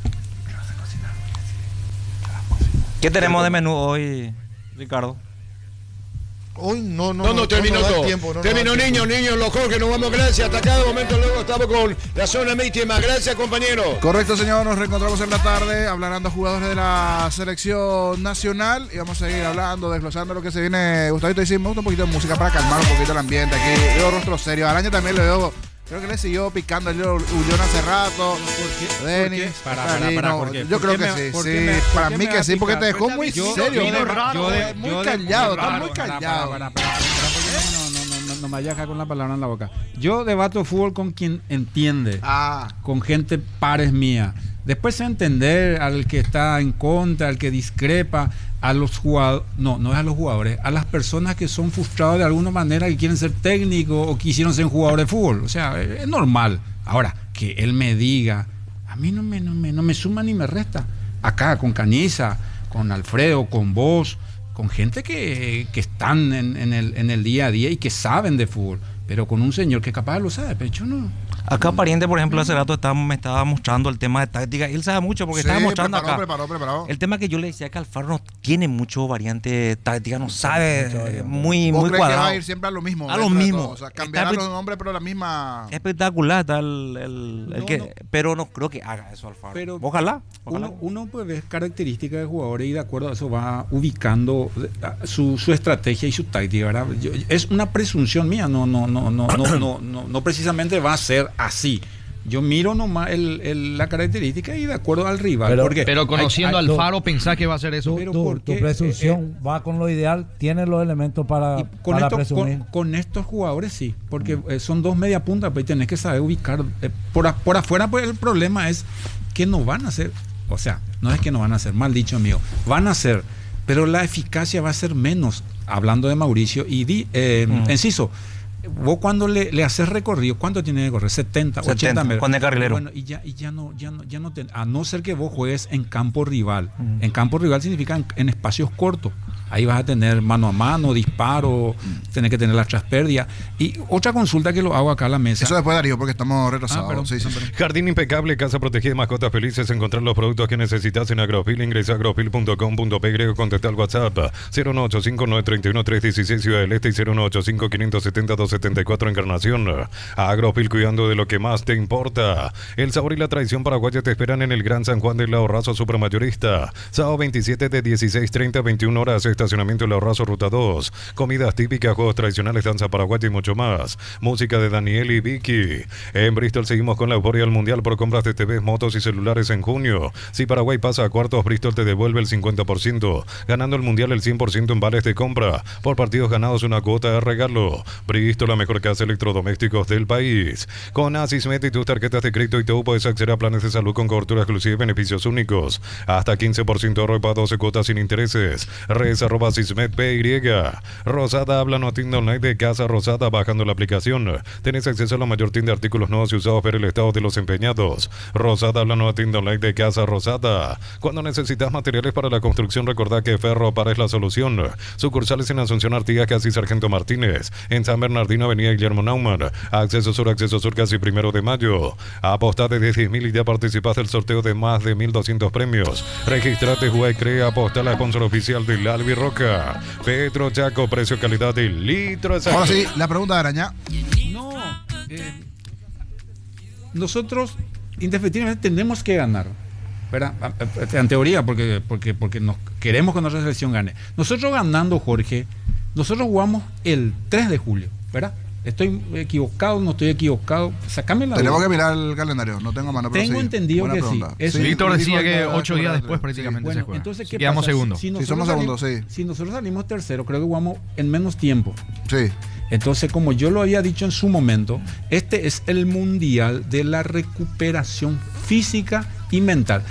Speaker 2: ¿Qué tenemos de menú hoy, Ricardo?
Speaker 5: Hoy no, no,
Speaker 1: no, no, terminó
Speaker 5: no
Speaker 1: todo.
Speaker 5: Tiempo, no,
Speaker 1: terminó,
Speaker 5: no
Speaker 1: niños, niños, los Jorge, nos vamos, gracias. Hasta cada momento, luego estamos con la zona marítima. Gracias, compañero.
Speaker 3: Correcto, señor. Nos reencontramos en la tarde, hablando a jugadores de la selección nacional. Y vamos a seguir hablando, desglosando lo que se viene. Gustavito, hicimos un poquito de música para calmar un poquito el ambiente. Aquí veo rostro serio. Araña también le veo. Creo que le siguió picando el Ullón hace rato. Denis,
Speaker 18: para, para, para, ¿por qué?
Speaker 3: Yo
Speaker 18: ¿Por
Speaker 3: creo
Speaker 18: qué
Speaker 3: que
Speaker 18: me,
Speaker 3: sí.
Speaker 18: ¿por
Speaker 3: sí
Speaker 18: qué me,
Speaker 3: para
Speaker 18: ¿por
Speaker 3: mí
Speaker 18: me
Speaker 3: que sí, porque te dejó
Speaker 18: yo,
Speaker 3: muy
Speaker 18: yo,
Speaker 3: serio.
Speaker 18: Yo de,
Speaker 3: raro,
Speaker 18: yo de,
Speaker 3: muy
Speaker 18: yo
Speaker 3: callado,
Speaker 18: de,
Speaker 3: está
Speaker 18: raro,
Speaker 3: muy
Speaker 18: para,
Speaker 3: callado.
Speaker 18: Para, para, para, para, para, no, no, no, no me vayas acá con la palabra en la boca. Yo debato fútbol con quien entiende,
Speaker 3: ah.
Speaker 18: con gente pares mía. Después se entender al que está en contra, al que discrepa, a los jugadores, no, no es a los jugadores, a las personas que son frustrados de alguna manera, que quieren ser técnicos o quisieron ser jugadores de fútbol. O sea, es normal. Ahora, que él me diga, a mí no me, no me, no me suma ni me resta. Acá, con Caniza, con Alfredo, con vos, con gente que, que están en, en, el, en el día a día y que saben de fútbol, pero con un señor que capaz lo sabe, pero yo no.
Speaker 2: Acá Pariente, por ejemplo, hace rato estaba, me estaba mostrando el tema de táctica. Él sabe mucho porque
Speaker 3: Sí,
Speaker 2: estaba mostrando
Speaker 3: preparó,
Speaker 2: acá.
Speaker 3: preparó, preparó.
Speaker 2: El tema que yo le decía que Alfaro no tiene mucho variante táctica, no sabe, eh, muy,
Speaker 3: ¿Vos
Speaker 2: muy
Speaker 3: crees
Speaker 2: cuadrado.
Speaker 3: que va a ir siempre a lo mismo?
Speaker 2: A lo
Speaker 3: dentro de
Speaker 2: mismo.
Speaker 3: todo? O sea, cambiará
Speaker 2: Está
Speaker 3: los nombres, pero la misma.
Speaker 2: Espectacular está el, el, el
Speaker 18: No,
Speaker 2: que,
Speaker 18: no.
Speaker 2: pero no creo que haga eso Alfaro.
Speaker 18: Pero
Speaker 2: ojalá. ojalá.
Speaker 18: Uno, uno pues ve características de jugadores y de acuerdo a eso va ubicando su, su estrategia y su táctica, ¿verdad? Yo- es una presunción mía, no, no, no, no, no, no, no, no precisamente va a ser así. Yo miro nomás el, el- la característica y de acuerdo al rival.
Speaker 6: Pero-
Speaker 18: porque
Speaker 7: Pero conociendo
Speaker 6: hay-
Speaker 7: a
Speaker 6: hay-
Speaker 7: Alfaro, pensás que va a ser eso.
Speaker 18: Pero
Speaker 6: Tu,
Speaker 18: ¿por
Speaker 6: tu
Speaker 18: qué?
Speaker 6: presunción
Speaker 18: Eh,
Speaker 6: va con lo ideal, tiene los elementos para,
Speaker 18: con,
Speaker 6: para
Speaker 18: estos,
Speaker 6: presumir.
Speaker 18: con, con estos jugadores sí, porque eh, son dos media puntas, pues tenés que saber ubicar. eh, por, a- por afuera, pues el problema es que no van a ser, o sea, no es que no van a ser, mal dicho amigo, van a ser, pero la eficacia va a ser menos, hablando de Mauricio y di, eh,
Speaker 2: Mm.
Speaker 18: Enciso. Vos cuando le, le haces recorrido, ¿cuánto tiene de correr? setenta,
Speaker 2: setenta,
Speaker 18: ochenta metros.
Speaker 2: con el carrilero.
Speaker 18: Bueno, y ya, y ya no, ya no, ya no te- a no ser que vos juegues en campo rival. En campo rival significa en, en espacios cortos. Ahí vas a tener mano a mano, disparo, tenés que tener la traspérdia. Y otra consulta que lo hago acá a la mesa.
Speaker 3: Eso después, Darío, porque estamos
Speaker 18: Ah,
Speaker 3: retrasados.
Speaker 18: perdón,
Speaker 3: Sí, sí.
Speaker 18: perdón, perdón.
Speaker 8: Jardín impecable, casa protegida de mascotas felices. Encontrar los productos que necesitas en Agrofil. Ingresa a agrofil punto com punto pe y contacta al WhatsApp cero uno ocho cinco nueve tres uno tres uno seis Ciudad del Este y cero uno ocho cinco cinco siete cero dos siete cuatro Encarnación. Agrofil, cuidando de lo que más te importa. El sabor y la tradición paraguaya te esperan en el Gran San Juan del Ahorrazo Supermayorista. Sábado veintisiete de dieciséis treinta a veintiuna horas. Estacionamiento del Ahorrazo Ruta dos. Comidas típicas, juegos tradicionales, danza paraguaya y mucho más. Música de Daniel y Vicky. En Bristol seguimos con la euforia del Mundial por compras de T Vs, motos y celulares en junio. Si Paraguay pasa a cuartos, Bristol te devuelve el cincuenta por ciento. Ganando el Mundial el cien por ciento en vales de compra. Por partidos ganados una cuota de regalo. Bristol, la mejor casa de electrodomésticos del país. Con Asismet y tus tarjetas de crédito y T U puedes acceder a planes de salud con cobertura exclusiva y beneficios únicos. Hasta quince por ciento de ahorro para doce cuotas sin intereses. Redes arroba Asismet P Y. Rosada, habla no tienda online de Casa Rosada bajando la aplicación. Tenés acceso a la mayor tienda de artículos nuevos y usados ver el estado de los empeñados. Rosada, habla no tienda online de Casa Rosada. Cuando necesitas materiales para la construcción, recordá que Ferro para es la solución. Sucursales en Asunción Artigas, casi Sargento Martínez. En San Bernardino, Avenida Guillermo Naumann. Acceso Sur, Acceso Sur, casi Primero de Mayo. Apostá de diez mil y ya participás del sorteo de más de mil doscientos premios. Registrate, juega y crea, apostá la sponsor oficial del Albirroca. Petro Chaco, precio, calidad y litro exacto.
Speaker 3: Ahora sí, la pregunta de Araña.
Speaker 18: No, eh, nosotros indefectiblemente tenemos que ganar, ¿verdad? En teoría, porque, porque, porque nos queremos que nuestra selección gane. Nosotros ganando, Jorge, nosotros jugamos el tres de julio, ¿verdad? ¿Estoy equivocado? ¿No estoy equivocado? Sacame la
Speaker 3: Tenemos
Speaker 18: duda.
Speaker 3: que mirar el calendario, no tengo mano. Pero
Speaker 18: Tengo
Speaker 3: sí.
Speaker 18: entendido
Speaker 3: Buena
Speaker 18: que
Speaker 3: pregunta.
Speaker 18: sí. Eso-
Speaker 3: Sí,
Speaker 7: Víctor
Speaker 3: dijo
Speaker 7: decía
Speaker 3: el-
Speaker 7: que
Speaker 3: el-
Speaker 7: ocho
Speaker 3: el-
Speaker 7: días
Speaker 3: el-
Speaker 7: después prácticamente
Speaker 18: Bueno,
Speaker 7: se juega.
Speaker 18: entonces, ¿qué
Speaker 7: Quedamos
Speaker 18: pasa?
Speaker 7: segundo.
Speaker 18: Si
Speaker 3: Sí,
Speaker 18: nosotros
Speaker 3: somos
Speaker 18: salimos-
Speaker 3: segundos, sí.
Speaker 18: Si nosotros salimos tercero, creo que jugamos en menos tiempo.
Speaker 3: Sí.
Speaker 18: Entonces, como yo lo había dicho en su momento, este es el mundial de la recuperación física y mental.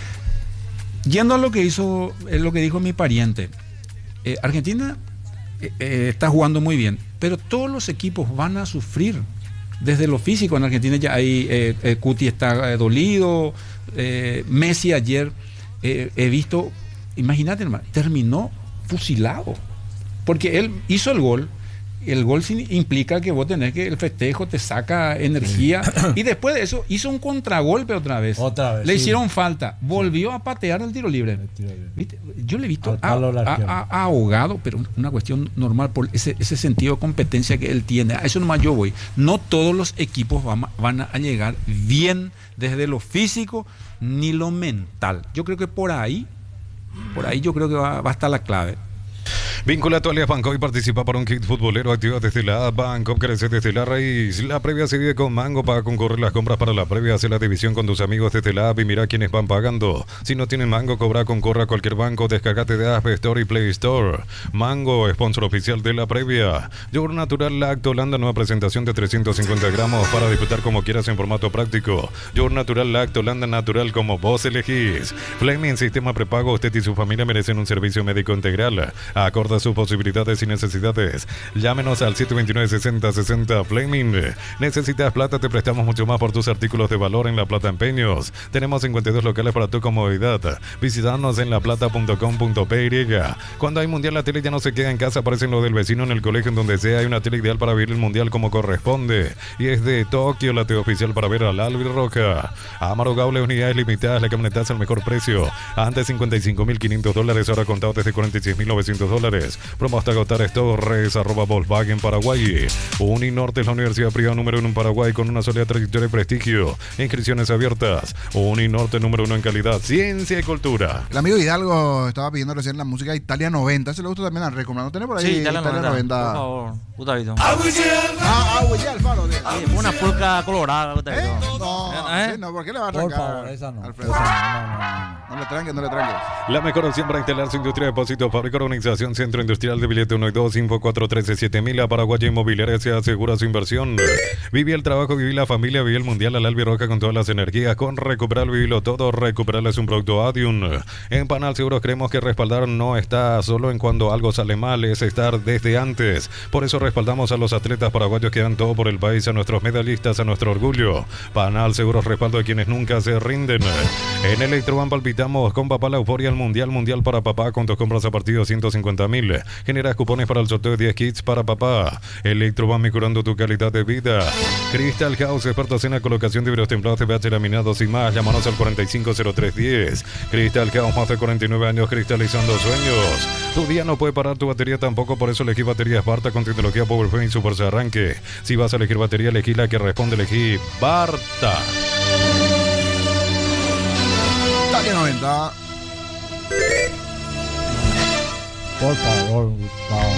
Speaker 18: Yendo a lo que hizo, eh, lo que dijo mi pariente, eh, Argentina eh, eh, está jugando muy bien, pero todos los equipos van a sufrir desde lo físico. En Argentina ya hay, eh, eh, Cuti está eh, dolido, eh, Messi ayer eh, he visto, imagínate, hermano, terminó fusilado, porque él hizo el gol. El gol sin- implica que vos tenés que el festejo te saca energía y después de eso hizo un contragolpe otra vez.
Speaker 6: Otra vez,
Speaker 18: Le
Speaker 6: sí.
Speaker 18: hicieron falta, volvió a patear el tiro libre. ¿Viste? Yo le he visto
Speaker 6: Al palo
Speaker 18: a-
Speaker 6: la
Speaker 18: a-
Speaker 6: izquierda.
Speaker 18: a- ahogado, pero una cuestión normal por ese, ese sentido de competencia que él tiene. A eso nomás yo voy. No todos los equipos van, a- van a llegar bien desde lo físico ni lo mental. Yo creo que por ahí, por ahí yo creo que va, va a estar la clave.
Speaker 8: Vincula tu alias Banco y participa por un kit futbolero. Activa desde la app Banco, crece desde la raíz. La previa se vive con Mango para concurrir las compras para la previa. Hace la división con tus amigos desde la app y mira quiénes van pagando. Si no tienen Mango, cobra, concurra a cualquier banco. Descargate de App Store y Play Store. Mango, sponsor oficial de la previa. Yogur Natural Lacto Holanda, nueva presentación de trescientos cincuenta gramos para disfrutar como quieras en formato práctico. Yogur Natural Lacto Holanda, natural como vos elegís. Fleming, sistema prepago. Usted y su familia merecen un servicio médico integral. Acorde a sus posibilidades y necesidades. Llámenos al siete dos nueve, sesenta sesenta Fleming. Necesitas plata, te prestamos mucho más por tus artículos de valor en La Plata Empeños. Tenemos cincuenta y dos locales para tu comodidad. Visítanos en laplata punto com punto p y. Cuando hay mundial, la tele ya no se queda en casa, aparece en lo del vecino, en el colegio, en donde sea. Hay una tele ideal para vivir el mundial como corresponde. Y es de Tokio, la tele oficial para ver al Albirroja. Amaro Gaule, unidades limitadas, la camionetaza al mejor precio. Antes cincuenta y cinco mil quinientos dólares, ahora contado desde cuarenta y seis mil novecientos dólares. Promo hasta agotar Torres, arroba Volkswagen Paraguay. Uninorte es la universidad privada número uno en Paraguay con una sólida trayectoria y prestigio. Inscripciones abiertas. Uninorte número uno en calidad, ciencia y cultura.
Speaker 3: El amigo Hidalgo estaba pidiendo recién la música Italia noventa. ¿Se le gusta también a Recom? ¿No tiene por ahí
Speaker 2: Sí, Italia noventa,
Speaker 3: noventa?
Speaker 2: por favor, Gustavo.
Speaker 3: Ah, Agüilla Alfaro.
Speaker 2: Sí, una pulca colorada, Gustavo.
Speaker 3: No,
Speaker 2: ¿Eh?
Speaker 3: sí, no, ¿por qué le va a
Speaker 6: Por
Speaker 3: arrancar?
Speaker 6: favor, esa no.
Speaker 3: Alfredo.
Speaker 6: Esa no, no, no, no.
Speaker 3: No le tranques, no le tranques.
Speaker 8: La mejor opción para instalar su industria de depósito, fábrica, organización, centro industrial de billete uno y dos, info cuatro uno tres siete mil. La Paraguaya Inmobiliaria se asegura su inversión. Viví el trabajo, viví la familia, viví el mundial al Albirroja con todas las energías. Con Recuperar, vivilo todo. Recuperar es un producto Adium. En Panal Seguros creemos que respaldar no está solo en cuando algo sale mal, es estar desde antes. Por eso respaldamos a los atletas paraguayos que dan todo por el país, a nuestros medallistas, a nuestro orgullo. Panal Seguros, respaldo a quienes nunca se rinden. En Electroban palpitamos con papá la euforia al mundial, mundial para papá, con tus compras a partir de ciento cincuenta mil. Generas cupones para el sorteo de diez kits para papá. Electroban mejorando tu calidad de vida. Crystal House, expertos en la colocación de vidrios templados, T V H laminados y más. Llámanos al cuarenta y cinco cero tres diez. Crystal House, más de cuarenta y nueve años cristalizando sueños. Tu día no puede parar, tu batería tampoco, por eso elegí baterías Barta con tecnología PowerFrame y Super Arranque. Si vas a elegir batería, elegí la que responde, elegí Barta.
Speaker 3: Italia noventa.
Speaker 6: Por favor, Gustavo.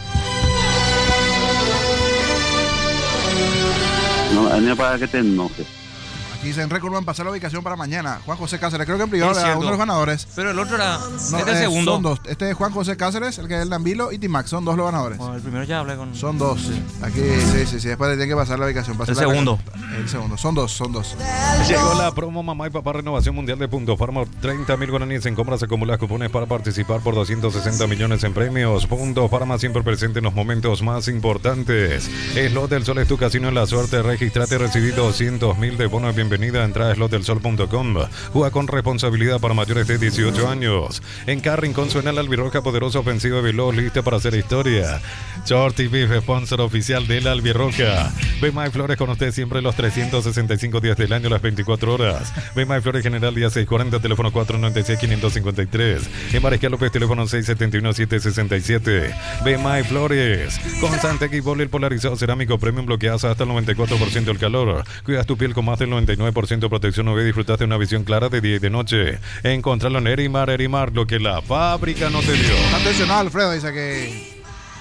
Speaker 16: No, es para que te enojes.
Speaker 3: Aquí dicen Record van a pasar la ubicación para mañana. Juan José Cáceres, creo que en privado
Speaker 2: Es
Speaker 3: le da
Speaker 2: cierto.
Speaker 3: uno de los ganadores.
Speaker 2: Pero el otro era.
Speaker 3: No,
Speaker 2: este es el
Speaker 3: eh,
Speaker 2: segundo.
Speaker 3: Son dos. Este es Juan José Cáceres, el que es el Danvilo, y Timax. Son dos los ganadores.
Speaker 2: Bueno, el primero ya hablé con.
Speaker 3: Son dos. Aquí, sí, sí, sí. Después le tienen que pasar la ubicación. Pasar
Speaker 2: El
Speaker 3: la-
Speaker 2: segundo.
Speaker 3: El segundo. Son dos, son dos.
Speaker 8: Llegó la promo Mamá y Papá Renovación Mundial de Punto Farma. treinta mil guaraníes en compras, acumulas cupones para participar por doscientos sesenta millones en premios. Punto Farma, siempre presente en los momentos más importantes. Slot del Sol es tu casino en la suerte. Registrate, recibí doscientos mil de bono de bienvenida. Entra a slot del sol punto com. Juega con responsabilidad para mayores de dieciocho años. En cada rincón suena la Albirroja, poderosa ofensiva y veloz, lista para hacer historia. Shorty Beef, sponsor oficial de la Albirroja. Bema y Flores con usted siempre los trescientos sesenta y cinco días del año, las veinticuatro horas. Bema y Flores General día seiscientos cuarenta, teléfono cuatro nueve seis, cinco cinco tres. En Mariscal López, teléfono seis siete uno, siete seis siete. Bema y Flores. Con Santec Bol, el polarizado cerámico premium, bloqueas hasta el noventa y cuatro por ciento del calor. Cuidas tu piel con más del noventa y nueve por ciento de protección U V y disfrutas de una visión clara de día y de noche. Encontralo en Erimar, Erimar, lo que la fábrica no te dio.
Speaker 3: Atención, Alfredo dice que,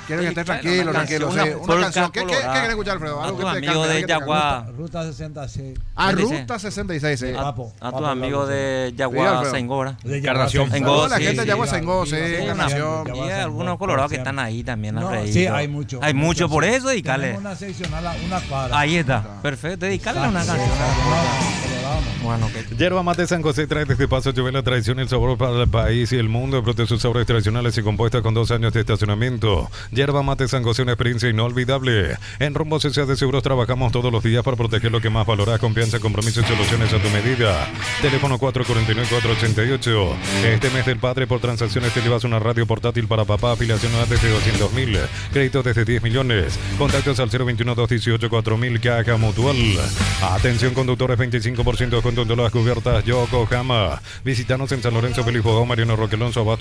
Speaker 3: Quiero que estés tranquilo,
Speaker 2: una
Speaker 3: tranquilo.
Speaker 2: canción,
Speaker 3: Sí,
Speaker 2: una
Speaker 3: una
Speaker 2: polka
Speaker 3: canción. ¿Qué, qué, qué
Speaker 2: colorada.
Speaker 3: querés escuchar, Alfredo?
Speaker 2: A
Speaker 3: Algo
Speaker 2: tu
Speaker 3: que te
Speaker 2: amigo
Speaker 3: cante,
Speaker 2: de
Speaker 3: algo que te cante.
Speaker 2: Yaguá.
Speaker 6: Ruta sesenta y seis.
Speaker 3: A
Speaker 2: ¿Qué dice?
Speaker 3: Ruta sesenta y seis, sí.
Speaker 2: A,
Speaker 6: Papo,
Speaker 2: a tu
Speaker 6: Papo,
Speaker 2: amigo
Speaker 6: Papo,
Speaker 2: de
Speaker 3: Sí,
Speaker 2: Yaguá
Speaker 3: Alfredo.
Speaker 2: Sengora.
Speaker 6: De
Speaker 7: Encarnación.
Speaker 6: Yaguá,
Speaker 2: Engo,
Speaker 3: Toda la
Speaker 2: sí,
Speaker 3: gente de
Speaker 2: sí.
Speaker 3: Yaguá Sengó, sí,
Speaker 2: Sí, una-
Speaker 3: Encarnación.
Speaker 2: y
Speaker 6: Yaguá
Speaker 2: hay
Speaker 6: Sengó,
Speaker 2: algunos
Speaker 6: por
Speaker 2: colorados que
Speaker 6: siempre.
Speaker 2: están ahí también
Speaker 6: No,
Speaker 2: alrededor.
Speaker 6: sí, hay mucho.
Speaker 2: Hay mucho, por
Speaker 6: sí.
Speaker 2: eso dedicale.
Speaker 6: Tenemos una seccional a una cuadra.
Speaker 2: Ahí está, perfecto, dedicale una canción. Bueno, que
Speaker 8: Yerba Mate San José trae desde Paso Lluvia la tradición y el sabor para el país y el mundo. Brote sus sabores tradicionales y compuestas con dos años de estacionamiento. Yerba Mate San José, una experiencia inolvidable. En Rumbo C C A de Seguros trabajamos todos los días para proteger lo que más valoras. Confianza, compromiso y soluciones a tu medida. Teléfono cuatro cuatro nueve, cuatro ocho ocho. Este mes del padre, por transacciones te llevas una radio portátil para papá. Afiliación desde doscientos mil. Créditos desde diez millones. Contactos al cero veintiuno, doscientos dieciocho, cuatro mil. Caja Mutual. Atención conductores, veinticinco por ciento de descuento en todas las cubiertas Yokohama. Visítanos en San Lorenzo, Feliz Bogotá, Mariano Roque Alonso, Abasto.